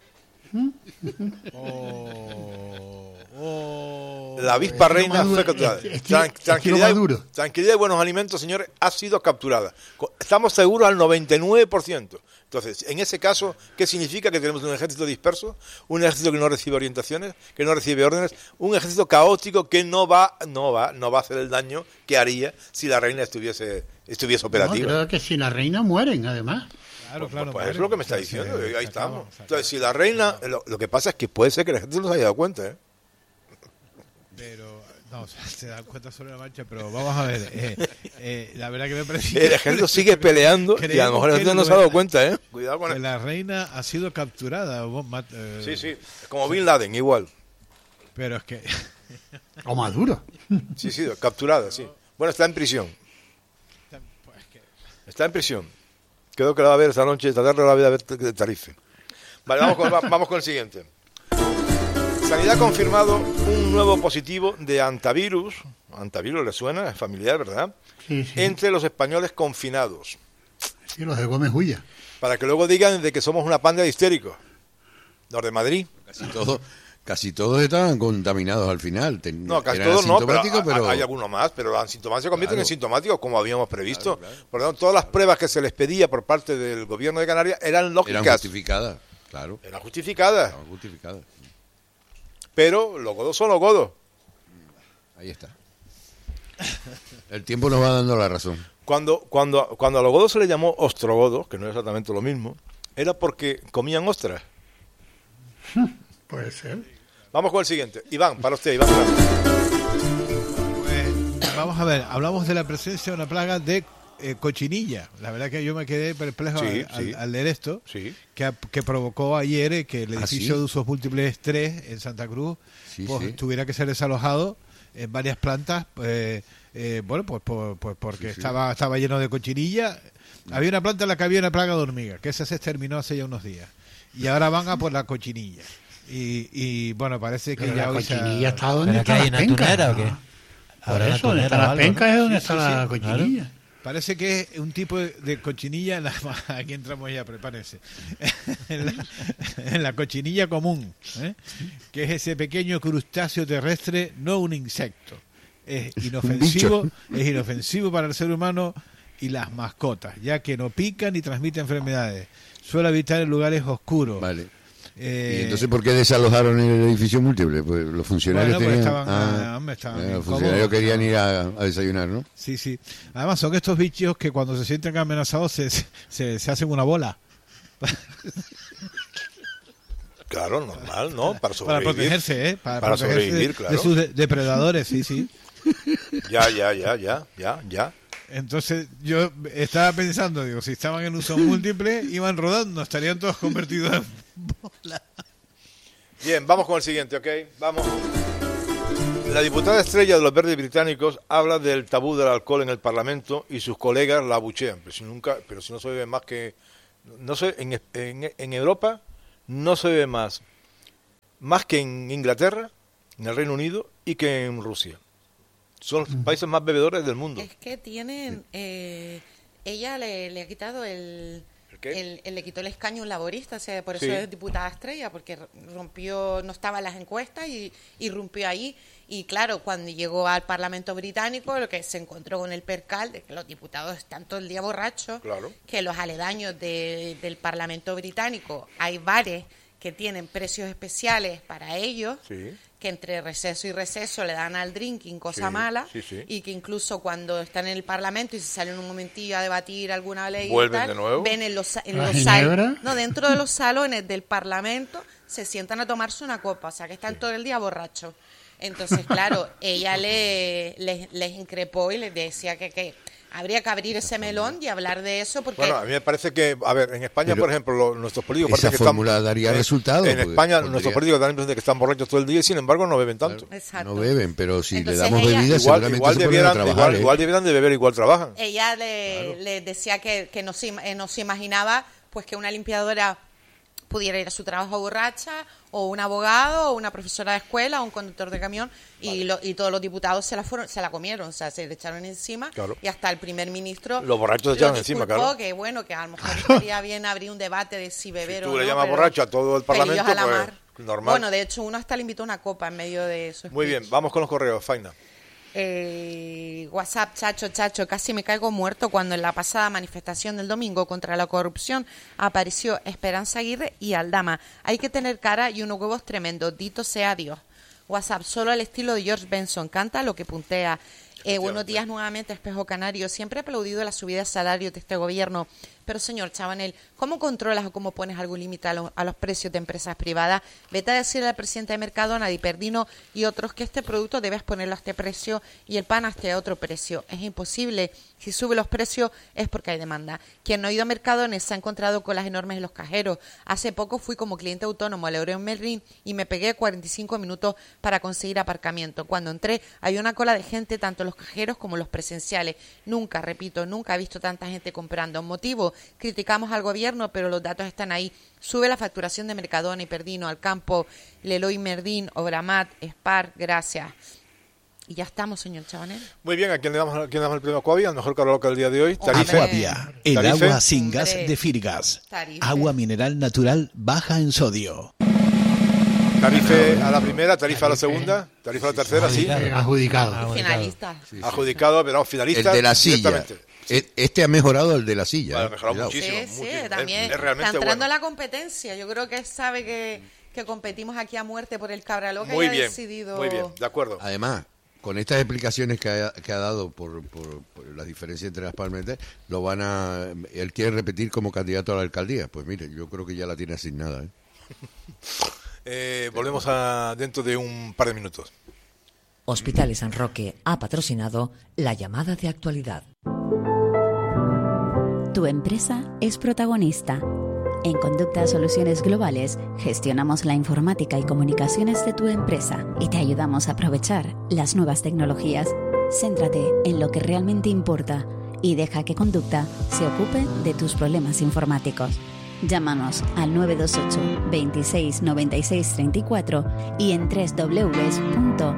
Oh, oh, la avispa reina fue capturada. Tran- tranquilidad, duro. tranquilidad y buenos alimentos, señores, ha sido capturada. Estamos seguros al noventa y nueve por ciento. Entonces, en ese caso, ¿qué significa? Que tenemos un ejército disperso, un ejército que no recibe orientaciones, que no recibe órdenes, un ejército caótico que no va, no va, no va a hacer el daño que haría si la reina estuviese, estuviese operativa. No, creo que si la reina mueren, además. Claro, pues, claro, pues claro. es lo que me está diciendo, Sí, ahí se estamos. acaba, se Entonces, si la reina, lo, lo que pasa es que puede ser que la gente no se haya dado cuenta, ¿eh? Pero, no, se dan cuenta sobre la marcha, pero vamos a ver, eh, eh, la verdad que me parece... El ejército sigue peleando y a lo mejor la gente no se ha dado cuenta, ¿eh? Cuidado con que él. la reina ha sido capturada. Eh, Sí, sí, es como Bin Laden, igual. Pero es que... O Maduro. Sí, sí, capturada, sí. Bueno, está en prisión. Está en prisión. Creo que la va a ver esta noche, esta tarde la va a ver de Tarife. Vale, vamos con, vamos con el siguiente. Sanidad ha confirmado un nuevo positivo de antivirus. Antivirus le suena, es familiar, ¿verdad? Sí, sí. Entre los españoles confinados. Sí, los de Gómez Huya. Para que luego digan de que somos una panda de histéricos. Los de Madrid. Casi todos, casi todos estaban contaminados al final. Ten, No, casi eran todos no, pero, asintomáticos, pero... hay algunos más, pero los asintomáticos se convierten Claro. en sintomáticos como habíamos previsto. Claro, claro. Por lo tanto, todas las pruebas que se les pedía por parte del gobierno de Canarias eran lógicas. Eran justificadas, claro. Eran justificadas. Eran justificadas. Pero los godos son los godos. Ahí está. El tiempo nos va dando la razón. Cuando, cuando, cuando a los godos se les llamó ostrogodos, que no es exactamente lo mismo, era porque comían ostras. Puede ser. Vamos con el siguiente. Iván, para usted, Iván. Pues, vamos a ver, hablamos de la presencia de una plaga de eh, cochinilla. La verdad que yo me quedé perplejo Sí, al, sí. al- al leer esto, Sí. que, que provocó ayer eh, que el ¿Ah, edificio sí? de usos múltiples tres en Santa Cruz Sí, pues, sí. tuviera que ser desalojado en varias plantas, eh, eh, bueno, pues, por- pues porque Sí, sí. estaba estaba lleno de cochinilla. Había una planta en la que había una plaga de hormigas, que esa se exterminó hace ya unos días. Y ahora van a por la cochinilla. Y, y bueno, parece que Pero ya la hoy se ha- cochinilla está donde ¿Pero que están hay las una pencas. tunera o qué? ¿no? Por Habrá una eso, donde tunera están o las algo, pencas ¿no? es donde Sí, está sí, la sí, cochinilla. Parece que es un tipo de, de cochinilla, en la, aquí entramos ya, prepárense, en la, en la cochinilla común, ¿eh? Que es ese pequeño crustáceo terrestre, no un insecto. Es inofensivo, es inofensivo para el ser humano y las mascotas, ya que no pica ni transmite enfermedades. Suele habitar en lugares oscuros. Vale. Eh, ¿Y entonces por qué desalojaron el edificio múltiple? Pues los funcionarios Bueno, pues tenían... estaban, ah, ah, hombre, estaban eh, bien los funcionarios cómodos. querían ir a, a desayunar, ¿no? Sí, sí. Además son estos bichos que cuando se sienten amenazados se, se, se hacen una bola. Claro, normal, ¿no? Para Para sobrevivir. protegerse, ¿eh? Para, Para protegerse sobrevivir, de, claro. de sus de- depredadores, sí, sí. Ya, ya, ya, ya, ya, ya. Entonces yo estaba pensando, digo, si estaban en uso múltiple, iban rodando, estarían todos convertidos en bola. Bien, vamos con el siguiente, ¿ok? Vamos. La diputada estrella de los Verdes británicos habla del tabú del alcohol en el Parlamento y sus colegas la abuchean. Pero si nunca, pero si no se bebe más que, no sé, en, en, en Europa no se bebe más, más que en Inglaterra, en el Reino Unido y que en Rusia. Son los países más bebedores del mundo. Es que tienen, eh, ella le, le ha quitado el, el, el le quitó el escaño a un laborista, o sea, por eso sí. Es diputada estrella, porque rompió, no estaba en las encuestas y, y rompió ahí. Y claro, cuando llegó al Parlamento británico, lo que se encontró con el percal de que los diputados están todo el día borrachos, claro. Que los aledaños de, del Parlamento británico hay bares que tienen precios especiales para ellos, sí. Que entre receso y receso le dan al drinking cosa sí, mala, sí, sí. Y que incluso cuando están en el Parlamento y se salen un momentillo a debatir alguna ley vuelven y tal, de nuevo, ven en los, en los sal, no dentro de los salones del Parlamento se sientan a tomarse una copa, o sea que están sí. Todo el día borrachos. Entonces, claro, ella le, les, les increpó y les decía que, que habría que abrir ese melón y hablar de eso porque... Bueno, a mí me parece que, a ver, en España, pero por ejemplo, lo, nuestros políticos... Esa que fórmula están, daría en, resultados. En España, podría. Nuestros políticos dan la impresión de que están borrachos todo el día y, sin embargo, no beben tanto. Claro. Exacto. No beben, pero si entonces le damos ella, bebidas, igual, seguramente igual se debieran, ponen a trabajar. Igual, ¿eh? igual debieran de beber, igual trabajan. Ella le, claro. le decía que, que no, se, eh, no se imaginaba pues que una limpiadora pudiera ir a su trabajo borracha, o un abogado, o una profesora de escuela, o un conductor de camión, y, vale. lo, y todos los diputados se la fueron, se la comieron, o sea, se le echaron encima, claro. Y hasta el primer ministro los borrachos se echaron encima, claro. Que bueno, que a lo mejor estaría bien abrir un debate de si beber si o no. Tú le llamas borracho a todo el Parlamento, a la pues mar. Normal. Bueno, de hecho, uno hasta le invitó una copa en medio de eso. Muy bien, vamos con los correos, Faina. Eh, WhatsApp, chacho, chacho, casi me caigo muerto cuando en la pasada manifestación del domingo contra la corrupción apareció Esperanza Aguirre y Aldama. Hay que tener cara y unos huevos tremendos, dito sea Dios. WhatsApp, solo al estilo de George Benson, canta lo que puntea. Eh, buenos días nuevamente, Espejo Canario. Siempre he aplaudido la subida de salario de este gobierno, pero señor Chabanel, ¿cómo controlas o cómo pones algún límite a, lo, a los precios de empresas privadas? Vete a decirle al presidente de Mercadona, Di Perdino y otros que este producto debes ponerlo a este precio y el pan a este otro precio. Es imposible. Si sube los precios es porque hay demanda. Quien no ha ido a Mercadona se ha encontrado con las enormes de los cajeros. Hace poco fui como cliente autónomo al Leroy Merlin y me pegué cuarenta y cinco minutos para conseguir aparcamiento. Cuando entré había una cola de gente, tanto los cajeros como los presenciales. Nunca, repito, nunca he visto tanta gente comprando. Motivo, criticamos al gobierno, pero los datos están ahí. Sube la facturación de Mercadona y Perdino, al campo, Leroy Merlin, Obramat, Spar, gracias. Y ya estamos, señor Chabanel. Muy bien, ¿a quién le damos, a quién le damos el premio Aquavia? El mejor caroloca del día de hoy. Tarife. Aquavia, el Tarife. Agua sin gas Hombre. de Firgas. Tarife. Agua mineral natural baja en sodio. Tarife a la primera, tarifa a la segunda, tarifa a la tercera, sí. Eh, Adjudicado. Finalista. Sí, sí. Adjudicado, pero no, finalista. El de la silla. directamente. E- Este ha mejorado el de la silla. Vale, ha ¿eh? mejorado Cuidado. muchísimo. Sí, sí, muchísimo. también Es, es realmente está entrando bueno. a la competencia. Yo creo que él sabe que, que competimos aquí a muerte por el Cabra Loca Muy y ha bien, decidido... muy bien, de acuerdo. Además, con estas explicaciones que ha, que ha dado por, por, por las diferencias entre las parlamentos, lo van a, él quiere repetir como candidato a la alcaldía. Pues mire, yo creo que ya la tiene asignada. ¿eh? Eh, volvemos a dentro de un par de minutos. Hospitales San Roque ha patrocinado la llamada de actualidad. Tu empresa es protagonista. En Conducta Soluciones Globales gestionamos la informática y comunicaciones de tu empresa y te ayudamos a aprovechar las nuevas tecnologías. Céntrate en lo que realmente importa y deja que Conducta se ocupe de tus problemas informáticos. Llámanos al nueve dos ocho, veintiséis, noventa y seis, treinta y cuatro y en doble u doble u doble u punto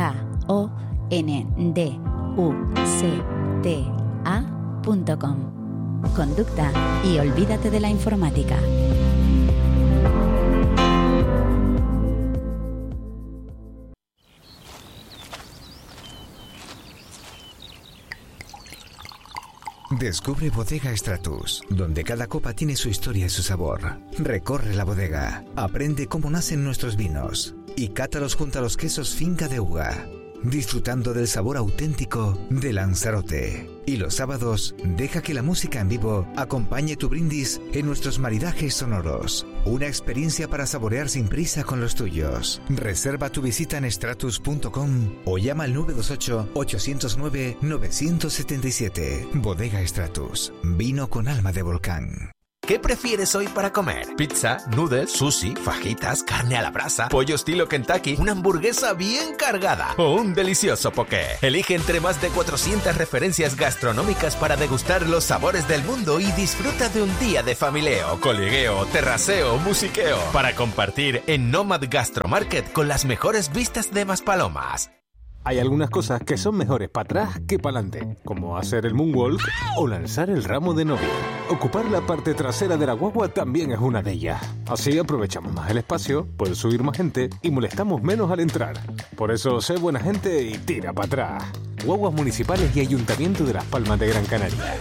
kondukta punto com. Conducta y olvídate de la informática. Descubre Bodega Stratus, donde cada copa tiene su historia y su sabor. Recorre la bodega, aprende cómo nacen nuestros vinos y cátalos junto a los quesos Finca de Uga. disfrutando del sabor auténtico de Lanzarote. Y los sábados, deja que la música en vivo acompañe tu brindis en nuestros maridajes sonoros. Una experiencia para saborear sin prisa con los tuyos. Reserva tu visita en stratus punto com o llama al nueve dos ocho, ocho cero nueve, nueve siete siete. Bodega Stratus. Vino con alma de volcán. ¿Qué prefieres hoy para comer? ¿Pizza, noodles, sushi, fajitas, carne a la brasa, pollo estilo Kentucky, una hamburguesa bien cargada o un delicioso poké? Elige entre más de cuatrocientas referencias gastronómicas para degustar los sabores del mundo y disfruta de un día de familieo, coligueo, terraceo, musiqueo para compartir en Nomad Gastromarket con las mejores vistas de Maspalomas. Hay algunas cosas que son mejores para atrás que para adelante, como hacer el moonwalk o lanzar el ramo de novia. Ocupar la parte trasera de la guagua también es una de ellas. Así aprovechamos más el espacio, puede subir más gente y molestamos menos al entrar. Por eso, sé buena gente y tira para atrás. Guaguas municipales y Ayuntamiento de Las Palmas de Gran Canaria.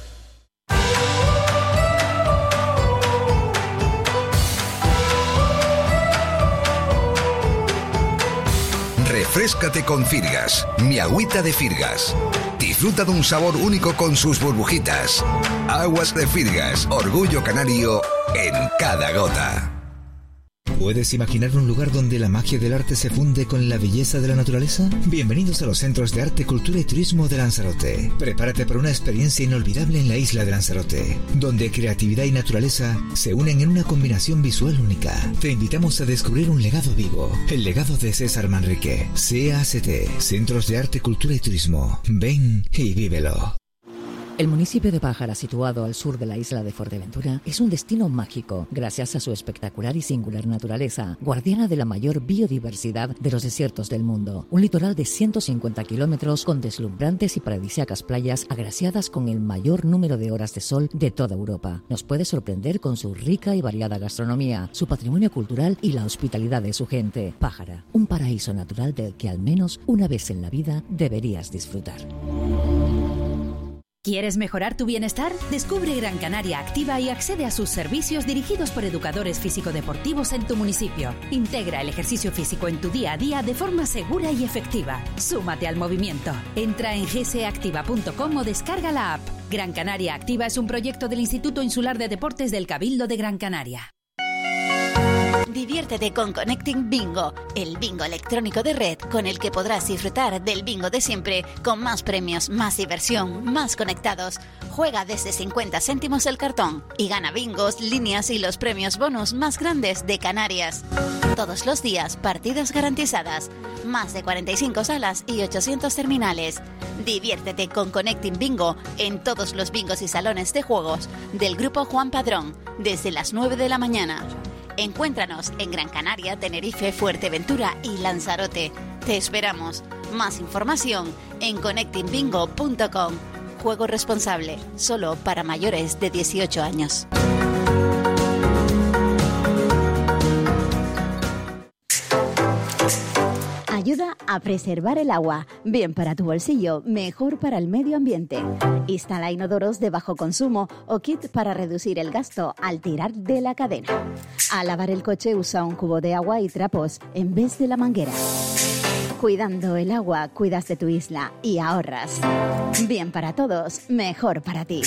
Refréscate con Firgas, mi agüita de Firgas. Disfruta de un sabor único con sus burbujitas. Aguas de Firgas, orgullo canario en cada gota. ¿Puedes imaginar un lugar donde la magia del arte se funde con la belleza de la naturaleza? Bienvenidos a los Centros de Arte, Cultura y Turismo de Lanzarote. Prepárate para una experiencia inolvidable en la isla de Lanzarote, donde creatividad y naturaleza se unen en una combinación visual única. Te invitamos a descubrir un legado vivo, el legado de César Manrique. C A C T, Centros de Arte, Cultura y Turismo. Ven y vívelo. El municipio de Pájara, situado al sur de la isla de Fuerteventura, es un destino mágico gracias a su espectacular y singular naturaleza, guardiana de la mayor biodiversidad de los desiertos del mundo. Un litoral de ciento cincuenta kilómetros con deslumbrantes y paradisíacas playas agraciadas con el mayor número de horas de sol de toda Europa. Nos puede sorprender con su rica y variada gastronomía, su patrimonio cultural y la hospitalidad de su gente. Pájara, un paraíso natural del que al menos una vez en la vida deberías disfrutar. ¿Quieres mejorar tu bienestar? Descubre Gran Canaria Activa y accede a sus servicios dirigidos por educadores físico-deportivos en tu municipio. Integra el ejercicio físico en tu día a día de forma segura y efectiva. Súmate al movimiento. Entra en g c activa punto com o descarga la app. Gran Canaria Activa es un proyecto del Instituto Insular de Deportes del Cabildo de Gran Canaria. Diviértete con Connecting Bingo, el bingo electrónico de red con el que podrás disfrutar del bingo de siempre, con más premios, más diversión, más conectados. Juega desde cincuenta céntimos el cartón y gana bingos, líneas y los premios bonus más grandes de Canarias. Todos los días, partidas garantizadas, más de cuarenta y cinco salas y ochocientos terminales. Diviértete con Connecting Bingo en todos los bingos y salones de juegos del Grupo Juan Padrón, desde las nueve de la mañana. Encuéntranos en Gran Canaria, Tenerife, Fuerteventura y Lanzarote. Te esperamos. Más información en connecting bingo punto com. Juego responsable, solo para mayores de dieciocho años. Ayuda a preservar el agua. Bien para tu bolsillo, mejor para el medio ambiente. Instala inodoros de bajo consumo o kit para reducir el gasto al tirar de la cadena. Al lavar el coche usa un cubo de agua y trapos en vez de la manguera. Cuidando el agua, cuidas de tu isla y ahorras. Bien para todos, mejor para ti.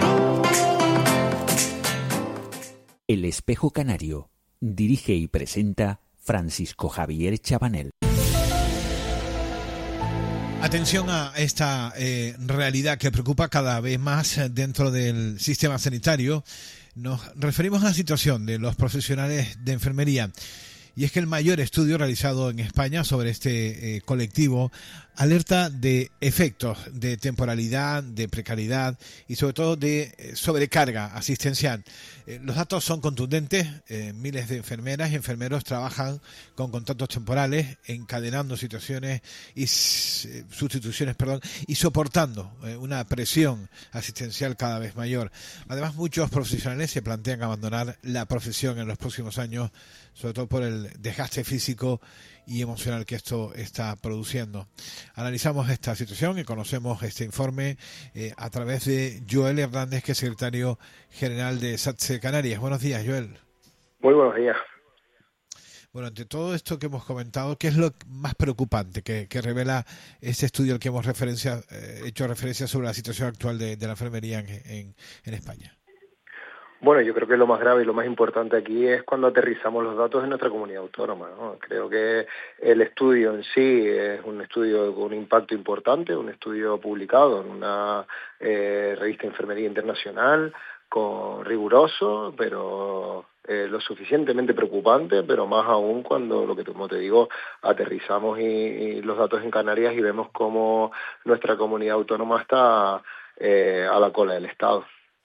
El Espejo Canario. Dirige y presenta Francisco Javier Chabanel. Atención a esta eh, realidad que preocupa cada vez más dentro del sistema sanitario. Nos referimos a la situación de los profesionales de enfermería. Y es que el mayor estudio realizado en España sobre este eh, colectivo alerta de efectos de temporalidad, de precariedad y sobre todo de eh, sobrecarga asistencial. Eh, los datos son contundentes. Eh, miles de enfermeras y enfermeros trabajan con contratos temporales, encadenando situaciones y eh, sustituciones, perdón, y soportando eh, una presión asistencial cada vez mayor. Además, muchos profesionales se plantean abandonar la profesión en los próximos años, sobre todo por el desgaste físico y emocional que esto está produciendo. Analizamos esta situación y conocemos este informe eh, a través de Joel Hernández, que es secretario general de SATSE Canarias. Buenos días, Joel. Muy buenos días. Bueno, ante todo esto que hemos comentado, ¿qué es lo más preocupante que, que revela este estudio al que hemos referencia, eh, hecho referencia sobre la situación actual de, de la enfermería en, en, en España? Bueno, yo creo que lo más grave y lo más importante aquí es cuando aterrizamos los datos en nuestra comunidad autónoma, ¿no? Creo que el estudio en sí es un estudio con un impacto importante, un estudio publicado en una eh, revista de enfermería internacional, con riguroso, pero eh, lo suficientemente preocupante, pero más aún cuando, lo que como te digo, aterrizamos y, y los datos en Canarias y vemos cómo nuestra comunidad autónoma está eh, a la cola del Estado.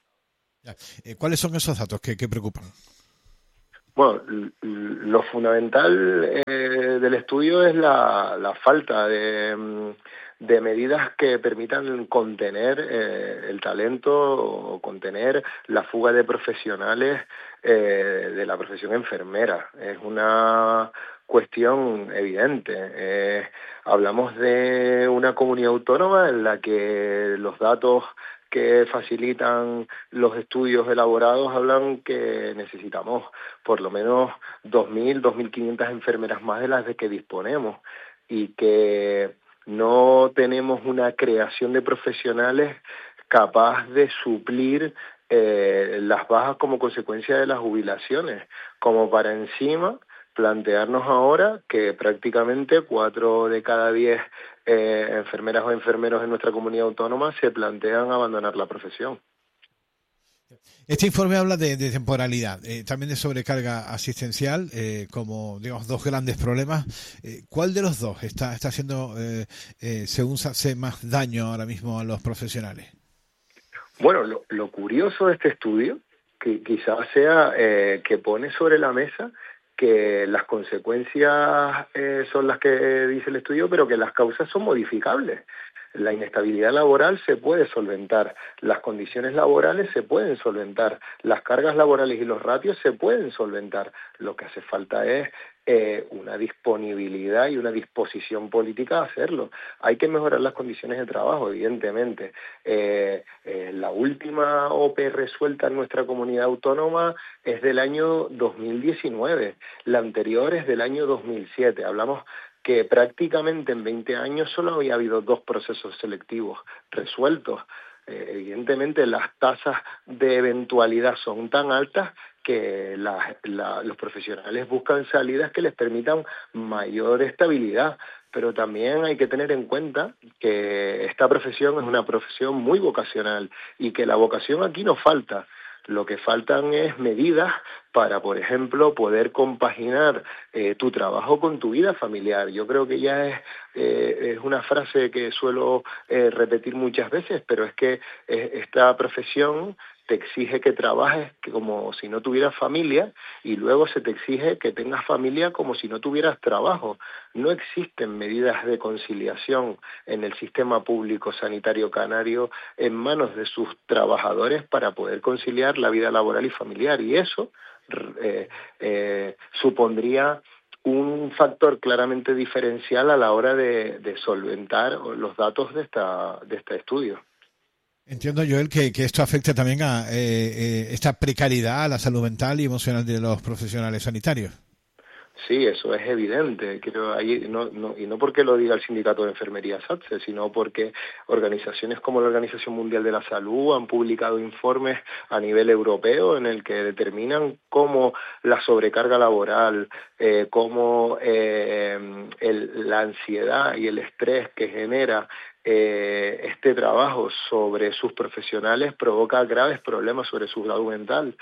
Eh, ¿Cuáles son esos datos que, que preocupan? Bueno, lo fundamental eh, del estudio es la, la falta de, de medidas que permitan contener eh, el talento o contener la fuga de profesionales eh, de la profesión enfermera. Es una cuestión evidente. Eh, hablamos de una comunidad autónoma en la que los datos que facilitan los estudios elaborados hablan que necesitamos por lo menos dos mil, dos mil quinientas enfermeras más de las de que disponemos y que no tenemos una creación de profesionales capaz de suplir eh, las bajas como consecuencia de las jubilaciones, como para encima plantearnos ahora que prácticamente cuatro de cada diez eh, enfermeras o enfermeros en nuestra comunidad autónoma se plantean abandonar la profesión. Este informe habla de, de temporalidad, eh, también de sobrecarga asistencial, eh, como digamos dos grandes problemas. Eh, ¿Cuál de los dos está, está haciendo, eh, eh, según se hace, más daño ahora mismo a los profesionales? Bueno, lo, lo curioso de este estudio, que quizás sea eh, que pone sobre la mesa que las consecuencias eh, son las que dice el estudio, pero que las causas son modificables. La inestabilidad laboral se puede solventar, las condiciones laborales se pueden solventar, las cargas laborales y los ratios se pueden solventar. Lo que hace falta es eh, una disponibilidad y una disposición política a hacerlo. Hay que mejorar las condiciones de trabajo, evidentemente. Eh, eh, la última O P resuelta en nuestra comunidad autónoma es del año dos mil diecinueve, la anterior es del año dos mil siete. Hablamos que prácticamente en veinte años solo había habido dos procesos selectivos resueltos. Eh, evidentemente las tasas de eventualidad son tan altas que la, la, los profesionales buscan salidas que les permitan mayor estabilidad, pero también hay que tener en cuenta que esta profesión es una profesión muy vocacional y que la vocación aquí no falta. Lo que faltan es medidas para, por ejemplo, poder compaginar eh, tu trabajo con tu vida familiar. Yo creo que ya es, eh, es una frase que suelo eh, repetir muchas veces, pero es que eh, esta profesión te exige que trabajes como si no tuvieras familia y luego se te exige que tengas familia como si no tuvieras trabajo. No existen medidas de conciliación en el sistema público sanitario canario en manos de sus trabajadores para poder conciliar la vida laboral y familiar, y eso eh, eh, supondría un factor claramente diferencial a la hora de, de solventar los datos de esta de este estudio. Entiendo, Joel, que, que esto afecta también a eh, eh, esta precariedad a la salud mental y emocional de los profesionales sanitarios. Sí, eso es evidente. Creo ahí no, no, y no porque lo diga el Sindicato de Enfermería SATSE, sino porque organizaciones como la Organización Mundial de la Salud han publicado informes a nivel europeo en el que determinan cómo la sobrecarga laboral, eh, cómo eh, el, la ansiedad y el estrés que genera Eh, este trabajo sobre sus profesionales provoca graves problemas sobre su salud mental,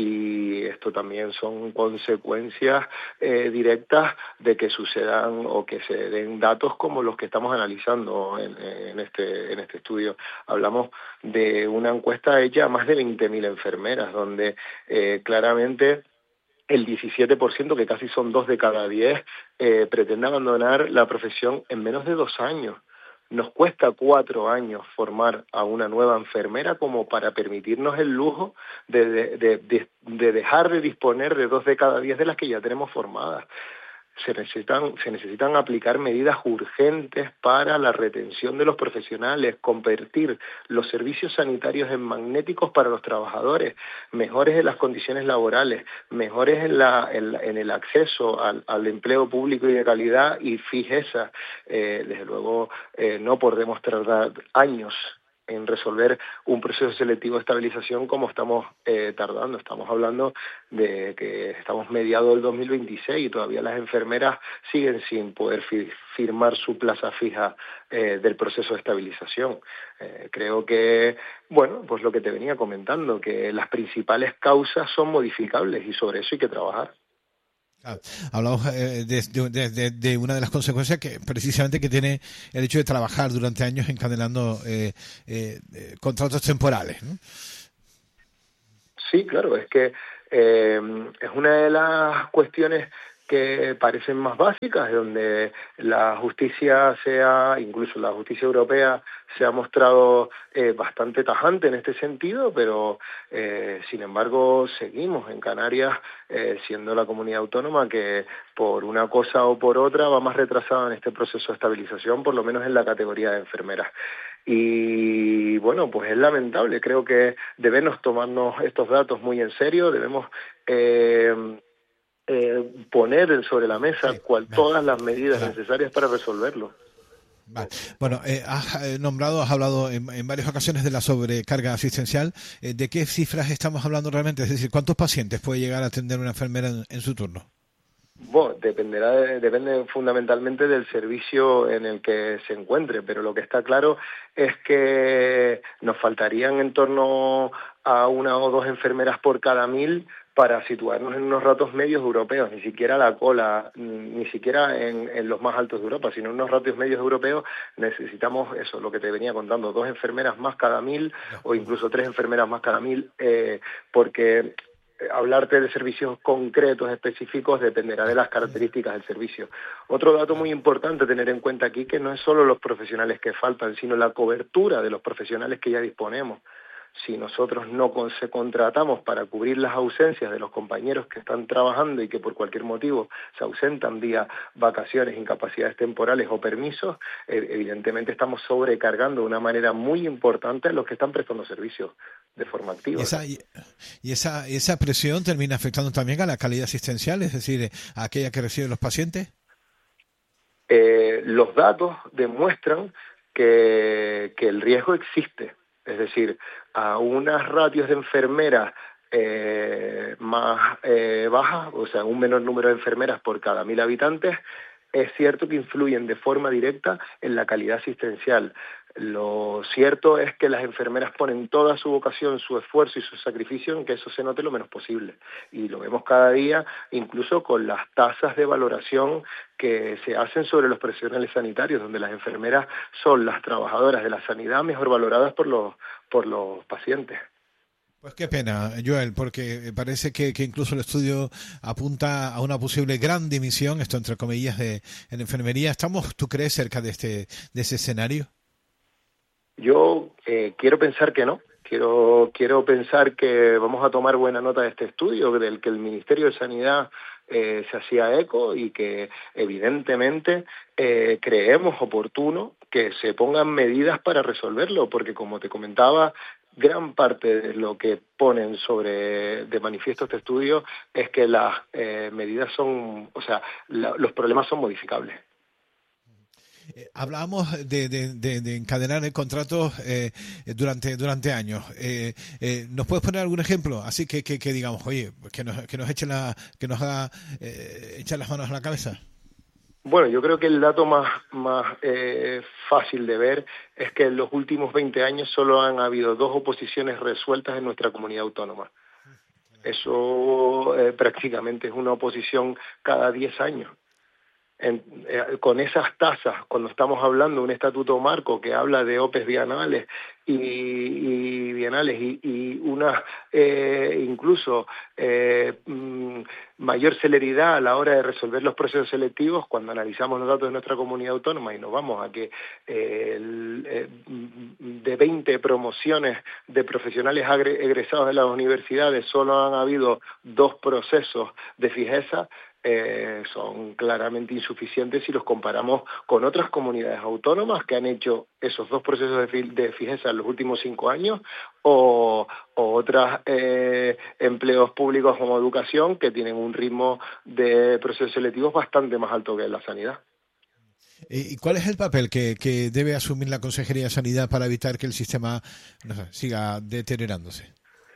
y esto también son consecuencias eh, directas de que sucedan o que se den datos como los que estamos analizando en, en, este, en este estudio. Hablamos de una encuesta hecha a más de veinte mil enfermeras, donde eh, claramente el diecisiete por ciento, que casi son dos de cada diez, eh, pretende abandonar la profesión en menos de dos años. Nos cuesta cuatro años formar a una nueva enfermera como para permitirnos el lujo de, de, de, de dejar de disponer de dos de cada diez de las que ya tenemos formadas. se necesitan, se necesitan aplicar medidas urgentes para la retención de los profesionales, convertir los servicios sanitarios en magnéticos para los trabajadores, mejores en las condiciones laborales, mejores en, la, en, la, en el acceso al, al empleo público y de calidad y fijeza. Eh, desde luego eh, no podemos tardar años en resolver un proceso selectivo de estabilización como estamos eh, tardando. Estamos hablando de que estamos mediados del dos mil veintiséis y todavía las enfermeras siguen sin poder fi- firmar su plaza fija eh, del proceso de estabilización. Eh, creo que, bueno, pues lo que te venía comentando, que las principales causas son modificables y sobre eso hay que trabajar. Ah, hablamos eh, de, de, de, de una de las consecuencias que precisamente que tiene el hecho de trabajar durante años encadenando eh, eh, eh, contratos temporales, ¿no? Sí, claro, es que eh, es una de las cuestiones que parecen más básicas, donde la justicia sea, incluso la justicia europea, se ha mostrado eh, bastante tajante en este sentido, pero eh, sin embargo seguimos en Canarias eh, siendo la comunidad autónoma que por una cosa o por otra va más retrasada en este proceso de estabilización, por lo menos en la categoría de enfermeras. Y bueno, pues es lamentable, creo que debemos tomarnos estos datos muy en serio, debemos eh, eh, poner sobre la mesa cual, todas las medidas necesarias para resolverlo. Vale. Bueno, eh, has eh, nombrado, has hablado en, en varias ocasiones de la sobrecarga asistencial. Eh, ¿De qué cifras estamos hablando realmente? Es decir, ¿cuántos pacientes puede llegar a atender una enfermera en, en su turno? Bueno, dependerá de, depende fundamentalmente del servicio en el que se encuentre, pero lo que está claro es que nos faltarían en torno a una o dos enfermeras por cada mil para situarnos en unos ratios medios europeos, ni siquiera la cola, ni siquiera en, en los más altos de Europa, sino en unos ratios medios europeos necesitamos eso, lo que te venía contando, dos enfermeras más cada mil o incluso tres enfermeras más cada mil, eh, porque hablarte de servicios concretos, específicos, dependerá de las características del servicio. Otro dato muy importante a tener en cuenta aquí, que no es solo los profesionales que faltan, sino la cobertura de los profesionales que ya disponemos. Si nosotros no se contratamos para cubrir las ausencias de los compañeros que están trabajando y que por cualquier motivo se ausentan vía vacaciones, incapacidades temporales o permisos, evidentemente estamos sobrecargando de una manera muy importante a los que están prestando servicios de forma activa. Y esa, y, y esa, esa presión termina afectando también a la calidad asistencial, es decir, a aquella que reciben los pacientes. Eh, los datos demuestran que, que el riesgo existe. Es decir, a unas ratios de enfermeras eh, más eh, bajas, o sea, un menor número de enfermeras por cada mil habitantes, es cierto que influyen de forma directa en la calidad asistencial. Lo cierto es que las enfermeras ponen toda su vocación, su esfuerzo y su sacrificio en que eso se note lo menos posible. Y lo vemos cada día, incluso con las tasas de valoración que se hacen sobre los profesionales sanitarios, donde las enfermeras son las trabajadoras de la sanidad mejor valoradas por los, por los pacientes. Pues qué pena, Joel, porque parece que, que incluso el estudio apunta a una posible gran dimisión, esto entre comillas, de, en enfermería. ¿Estamos, tú crees, cerca de este de ese escenario? Yo eh, quiero pensar que no. Quiero, quiero pensar que vamos a tomar buena nota de este estudio, del que el Ministerio de Sanidad eh, se hacía eco y que evidentemente eh, creemos oportuno que se pongan medidas para resolverlo, porque como te comentaba, gran parte de lo que ponen sobre de manifiesto este estudio es que las eh, medidas son, o sea, la, los problemas son modificables. Eh, hablábamos de, de, de, de encadenar el contrato eh, durante durante años. Eh, eh, ¿Nos puedes poner algún ejemplo? Así que, que, que digamos, oye, que nos, que nos eche la, que nos haga eh, echar las manos a la cabeza. Bueno, yo creo que el dato más, más eh, fácil de ver es que en los últimos veinte años solo han habido dos oposiciones resueltas en nuestra comunidad autónoma. Eso eh, prácticamente es una oposición cada diez años. En, eh, con esas tasas, cuando estamos hablando de un estatuto marco que habla de O P Es bienales y, y bienales y, y una eh, incluso eh, mm, mayor celeridad a la hora de resolver los procesos selectivos, cuando analizamos los datos de nuestra comunidad autónoma y nos vamos a que eh, el, eh, de veinte promociones de profesionales egresados de las universidades solo han habido dos procesos de fijeza, eh, son claramente insuficientes si los comparamos con otras comunidades autónomas que han hecho esos dos procesos de, fi de fijeza en los últimos cinco años o, o otros eh, empleos públicos como educación que tienen un ritmo de procesos selectivos bastante más alto que la sanidad. ¿Y cuál es el papel que, que debe asumir la Consejería de Sanidad para evitar que el sistema no sé, siga deteriorándose?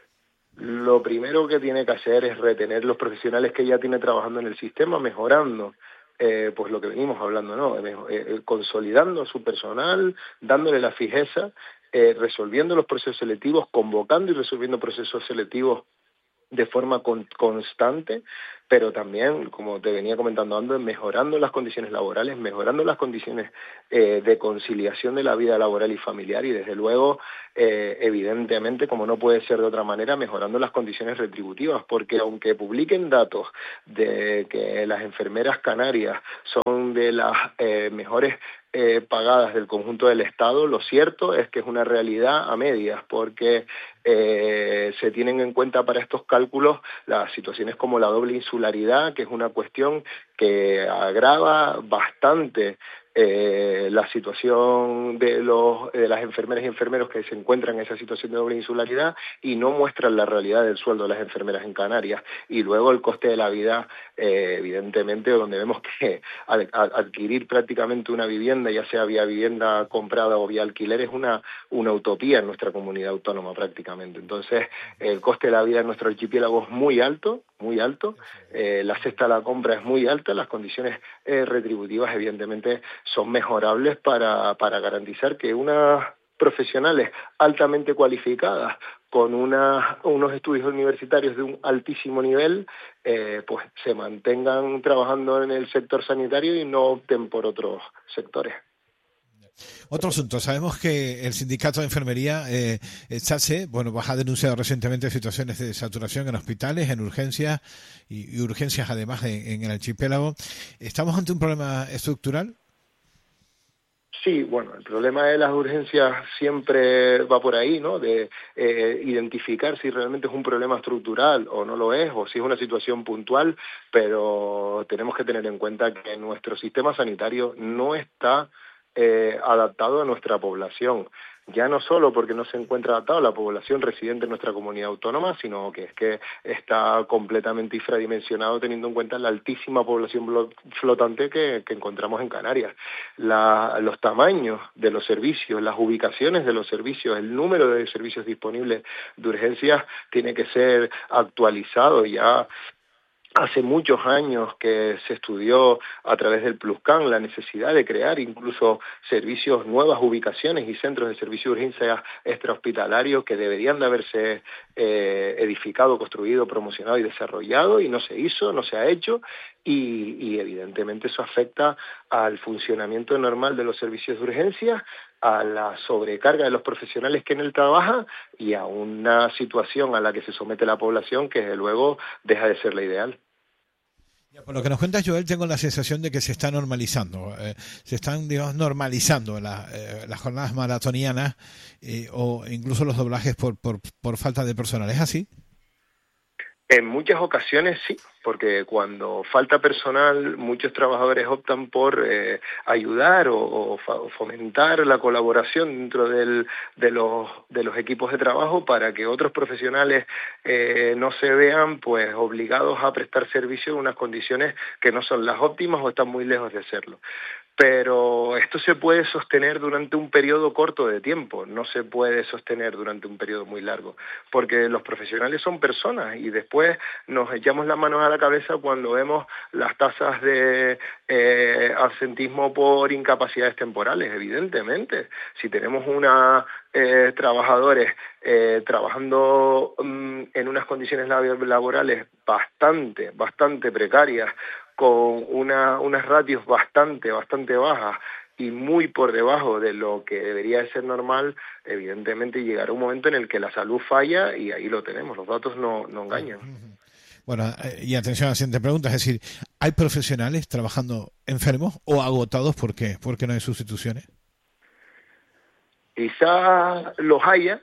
Lo primero que tiene que hacer es retener los profesionales que ya tiene trabajando en el sistema, mejorando eh, pues lo que venimos hablando, ¿no? Eh, eh, consolidando su personal, dándole la fijeza, eh, resolviendo los procesos selectivos, convocando y resolviendo procesos selectivos de forma con, constante, pero también, como te venía comentando antes, mejorando las condiciones laborales, mejorando las condiciones eh, de conciliación de la vida laboral y familiar y, desde luego, eh, evidentemente, como no puede ser de otra manera, mejorando las condiciones retributivas, porque aunque publiquen datos de que las enfermeras canarias son de las eh, mejores Eh, pagadas del conjunto del Estado, lo cierto es que es una realidad a medias, porque eh, se tienen en cuenta para estos cálculos las situaciones como la doble insularidad, que es una cuestión que agrava bastante eh, la situación de, los, de las enfermeras y enfermeros que se encuentran en esa situación de doble insularidad y no muestran la realidad del sueldo de las enfermeras en Canarias. Y luego el coste de la vida, eh, evidentemente, donde vemos que ad, ad, adquirir prácticamente una vivienda, ya sea vía vivienda comprada o vía alquiler, es una, una utopía en nuestra comunidad autónoma prácticamente. Entonces, el coste de la vida en nuestro archipiélago es muy alto, muy alto, eh, la cesta de la compra es muy alta, las condiciones eh, retributivas evidentemente son mejorables para, para garantizar que unas profesionales altamente cualificadas con una, unos estudios universitarios de un altísimo nivel, eh, pues se mantengan trabajando en el sector sanitario y no opten por otros sectores. Otro asunto, sabemos que el sindicato de enfermería, eh, SATSE, bueno, pues ha denunciado recientemente situaciones de saturación en hospitales, en urgencias y, y urgencias además de, en el archipiélago. ¿Estamos ante un problema estructural? Sí, bueno, el problema de las urgencias siempre va por ahí, ¿no? De eh, identificar si realmente es un problema estructural o no lo es, o si es una situación puntual, pero tenemos que tener en cuenta que nuestro sistema sanitario no está eh, adaptado a nuestra población. Ya no solo porque no se encuentra adaptado a la población residente en nuestra comunidad autónoma, sino que es que está completamente infradimensionado teniendo en cuenta la altísima población flotante que, que encontramos en Canarias. La, los tamaños de los servicios, las ubicaciones de los servicios, el número de servicios disponibles de urgencias tiene que ser actualizado ya. Hace muchos años que se estudió a través del PlusCan la necesidad de crear incluso servicios, nuevas ubicaciones y centros de servicio de urgencia extrahospitalarios que deberían de haberse eh, edificado, construido, promocionado y desarrollado, y no se hizo, no se ha hecho, y, y evidentemente eso afecta al funcionamiento normal de los servicios de urgencia, a la sobrecarga de los profesionales que en él trabajan y a una situación a la que se somete la población que desde luego deja de ser la ideal. Por lo que nos cuentas, Joel, tengo la sensación de que se está normalizando, eh, se están, digamos, normalizando la, eh, las jornadas maratonianas eh, o incluso los doblajes por, por, por falta de personal. ¿Es así? En muchas ocasiones sí, porque cuando falta personal, muchos trabajadores optan por eh, ayudar o, o fomentar la colaboración dentro del, de, los, de los equipos de trabajo para que otros profesionales eh, no se vean pues obligados a prestar servicio en unas condiciones que no son las óptimas o están muy lejos de hacerlo. Pero esto se puede sostener durante un periodo corto de tiempo, no se puede sostener durante un periodo muy largo, porque los profesionales son personas y después nos echamos las manos a la cabeza cuando vemos las tasas de eh, absentismo por incapacidades temporales. Evidentemente, si tenemos una eh, trabajadores eh, trabajando um, en unas condiciones laborales bastante, bastante precarias, con una, unas ratios bastante, bastante bajas y muy por debajo de lo que debería de ser normal, evidentemente llegará un momento en el que la salud falla y ahí lo tenemos, los datos no, no engañan. Bueno, y atención a la siguiente pregunta, es decir, ¿hay profesionales trabajando enfermos o agotados? ¿Por qué? ¿Por qué no hay sustituciones? Quizá los haya,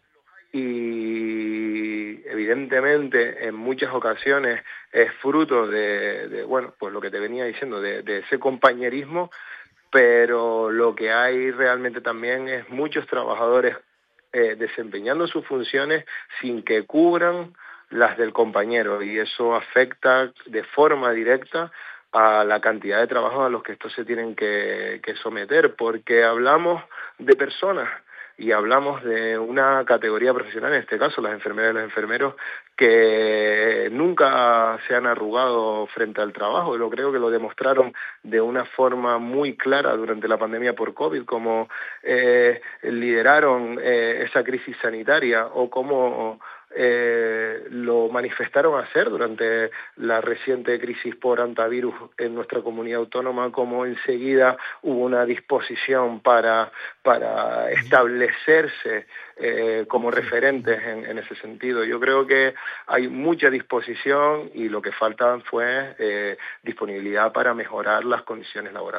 y evidentemente en muchas ocasiones es fruto de, de bueno, pues lo que te venía diciendo, de, de ese compañerismo, pero lo que hay realmente también es muchos trabajadores eh, desempeñando sus funciones sin que cubran las del compañero, y eso afecta de forma directa a la cantidad de trabajos a los que estos se tienen que, que someter, porque hablamos de personas y hablamos de una categoría profesional, en este caso las enfermeras y los enfermeros, que nunca se han arrugado frente al trabajo. Yo creo que lo demostraron de una forma muy clara durante la pandemia por COVID, como eh, lideraron eh, esa crisis sanitaria o cómo eh, lo manifestaron hacer durante la reciente crisis por antivirus en nuestra comunidad autónoma, como enseguida hubo una disposición para, para establecerse eh, como referentes en, en ese sentido. Yo creo que hay mucha disposición y lo que falta fue eh, disponibilidad para mejorar las condiciones laborales.